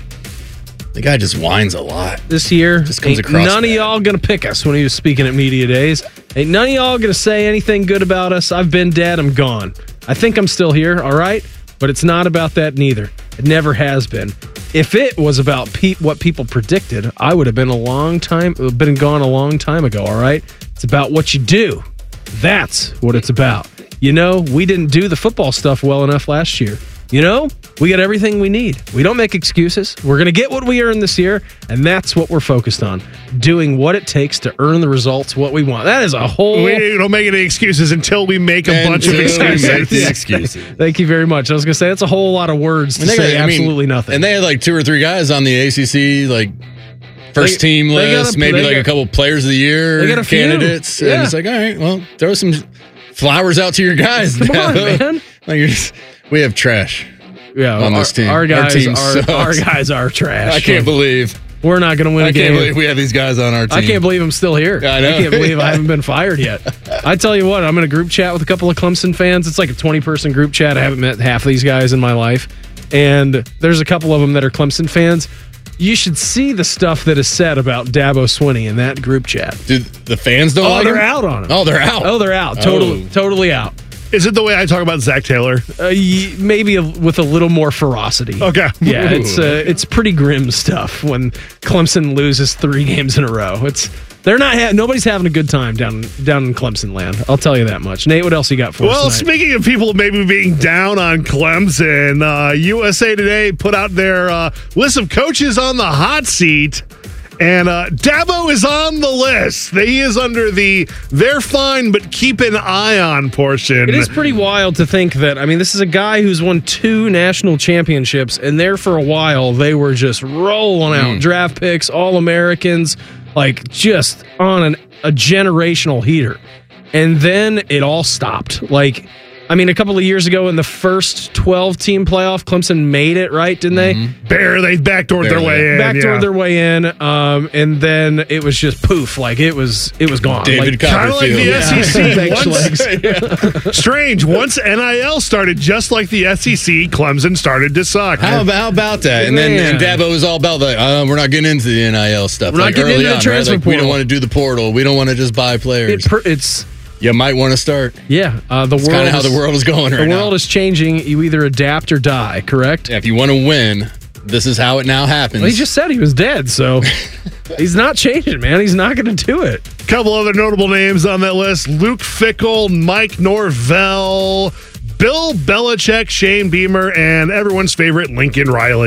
The guy just whines a lot. This year, Just comes ain't across none of bad. y'all gonna pick us when he was speaking at media days. Ain't none of y'all gonna say anything good about us. I've been dead. I'm gone. I think I'm still here. All right, but it's not about that neither. It never has been. If it was about pe- what people predicted, I would have been a long time, been gone a long time ago. All right, it's about what you do. That's what it's about. You know, we didn't do the football stuff well enough last year. You know, we got everything we need. We don't make excuses. We're going to get what we earned this year, and that's what we're focused on. Doing what it takes to earn the results, what we want. That is a whole... We don't make any excuses until we make a bunch of Until we excuses. make the excuses. Thank you very much. I was going to say, that's a whole lot of words to And they say got- I mean, absolutely nothing. And they had like two or three guys on the A C C, like first They- team they got list, a- maybe they like got- a couple players of the year they got a few. candidates. Yeah. And it's like, all right, well, throw some flowers out to your guys. Come on, Dabo. man. Like you're just, we have trash. yeah, on our, this team. Our guys, Our team are, sucks. our guys are trash. I can't believe. We're not going to win I a can't game. believe we have these guys on our team. I can't believe I'm still here. I know. can't believe I haven't been fired yet. I tell you what, I'm in a group chat with a couple of Clemson fans. It's like a twenty person group chat. I haven't met half of these guys in my life. And there's a couple of them that are Clemson fans. You should see the stuff that is said about Dabo Swinney in that group chat. Dude, the fans don't Oh, like they're him? out on him. Oh, they're out. Oh, they're out. Totally, Oh. totally out. Is it the way I talk about Zach Taylor? Uh, y- maybe a, with a little more ferocity. Okay. Yeah, it's uh, it's pretty grim stuff when Clemson loses three games in a row. It's they're not ha- nobody's having a good time down down in Clemson land. I'll tell you that much. Nate, what else you got for Well, us tonight? speaking of people maybe being down on Clemson, uh, U S A Today put out their uh, list of coaches on the hot seat. And uh, Dabo is on the list. He is under the "they're fine, but keep an eye on" portion. It is pretty wild to think that, I mean, this is a guy who's won two national championships, and there for a while, they were just rolling out Mm. draft picks, All-Americans, like just on an, a generational heater. And then it all stopped. Like, I mean, a couple of years ago in the first twelve-team playoff, Clemson made it, right? Didn't they? Mm-hmm. Bare, they backdoored their way in. Backdoored yeah. their way in, um, and then it was just poof, like it was, it was gone. David like, Kind of like the Yeah. S E C. Thanks, Once, legs. strange. Once N I L started, just like the S E C, Clemson started to suck. How about, how about that? And then Man. and Dabo was all about like, uh, we're not getting into the N I L stuff. We're not like getting early into the on, transfer right? Like, we don't portal. want to do the portal. We don't want to just buy players. It per, it's you might want to start. yeah. Uh, the It's world kind of how is- the world is going right The now. world is changing. You either adapt or die. Correct. Yeah, if you want to win, this is how it now happens. Well, he just said he was dead, so he's not changing, man. He's not going to do it. Couple other notable names on that list: Luke Fickell, Mike Norvell, Bill Belichick, Shane Beamer, and everyone's favorite Lincoln Riley.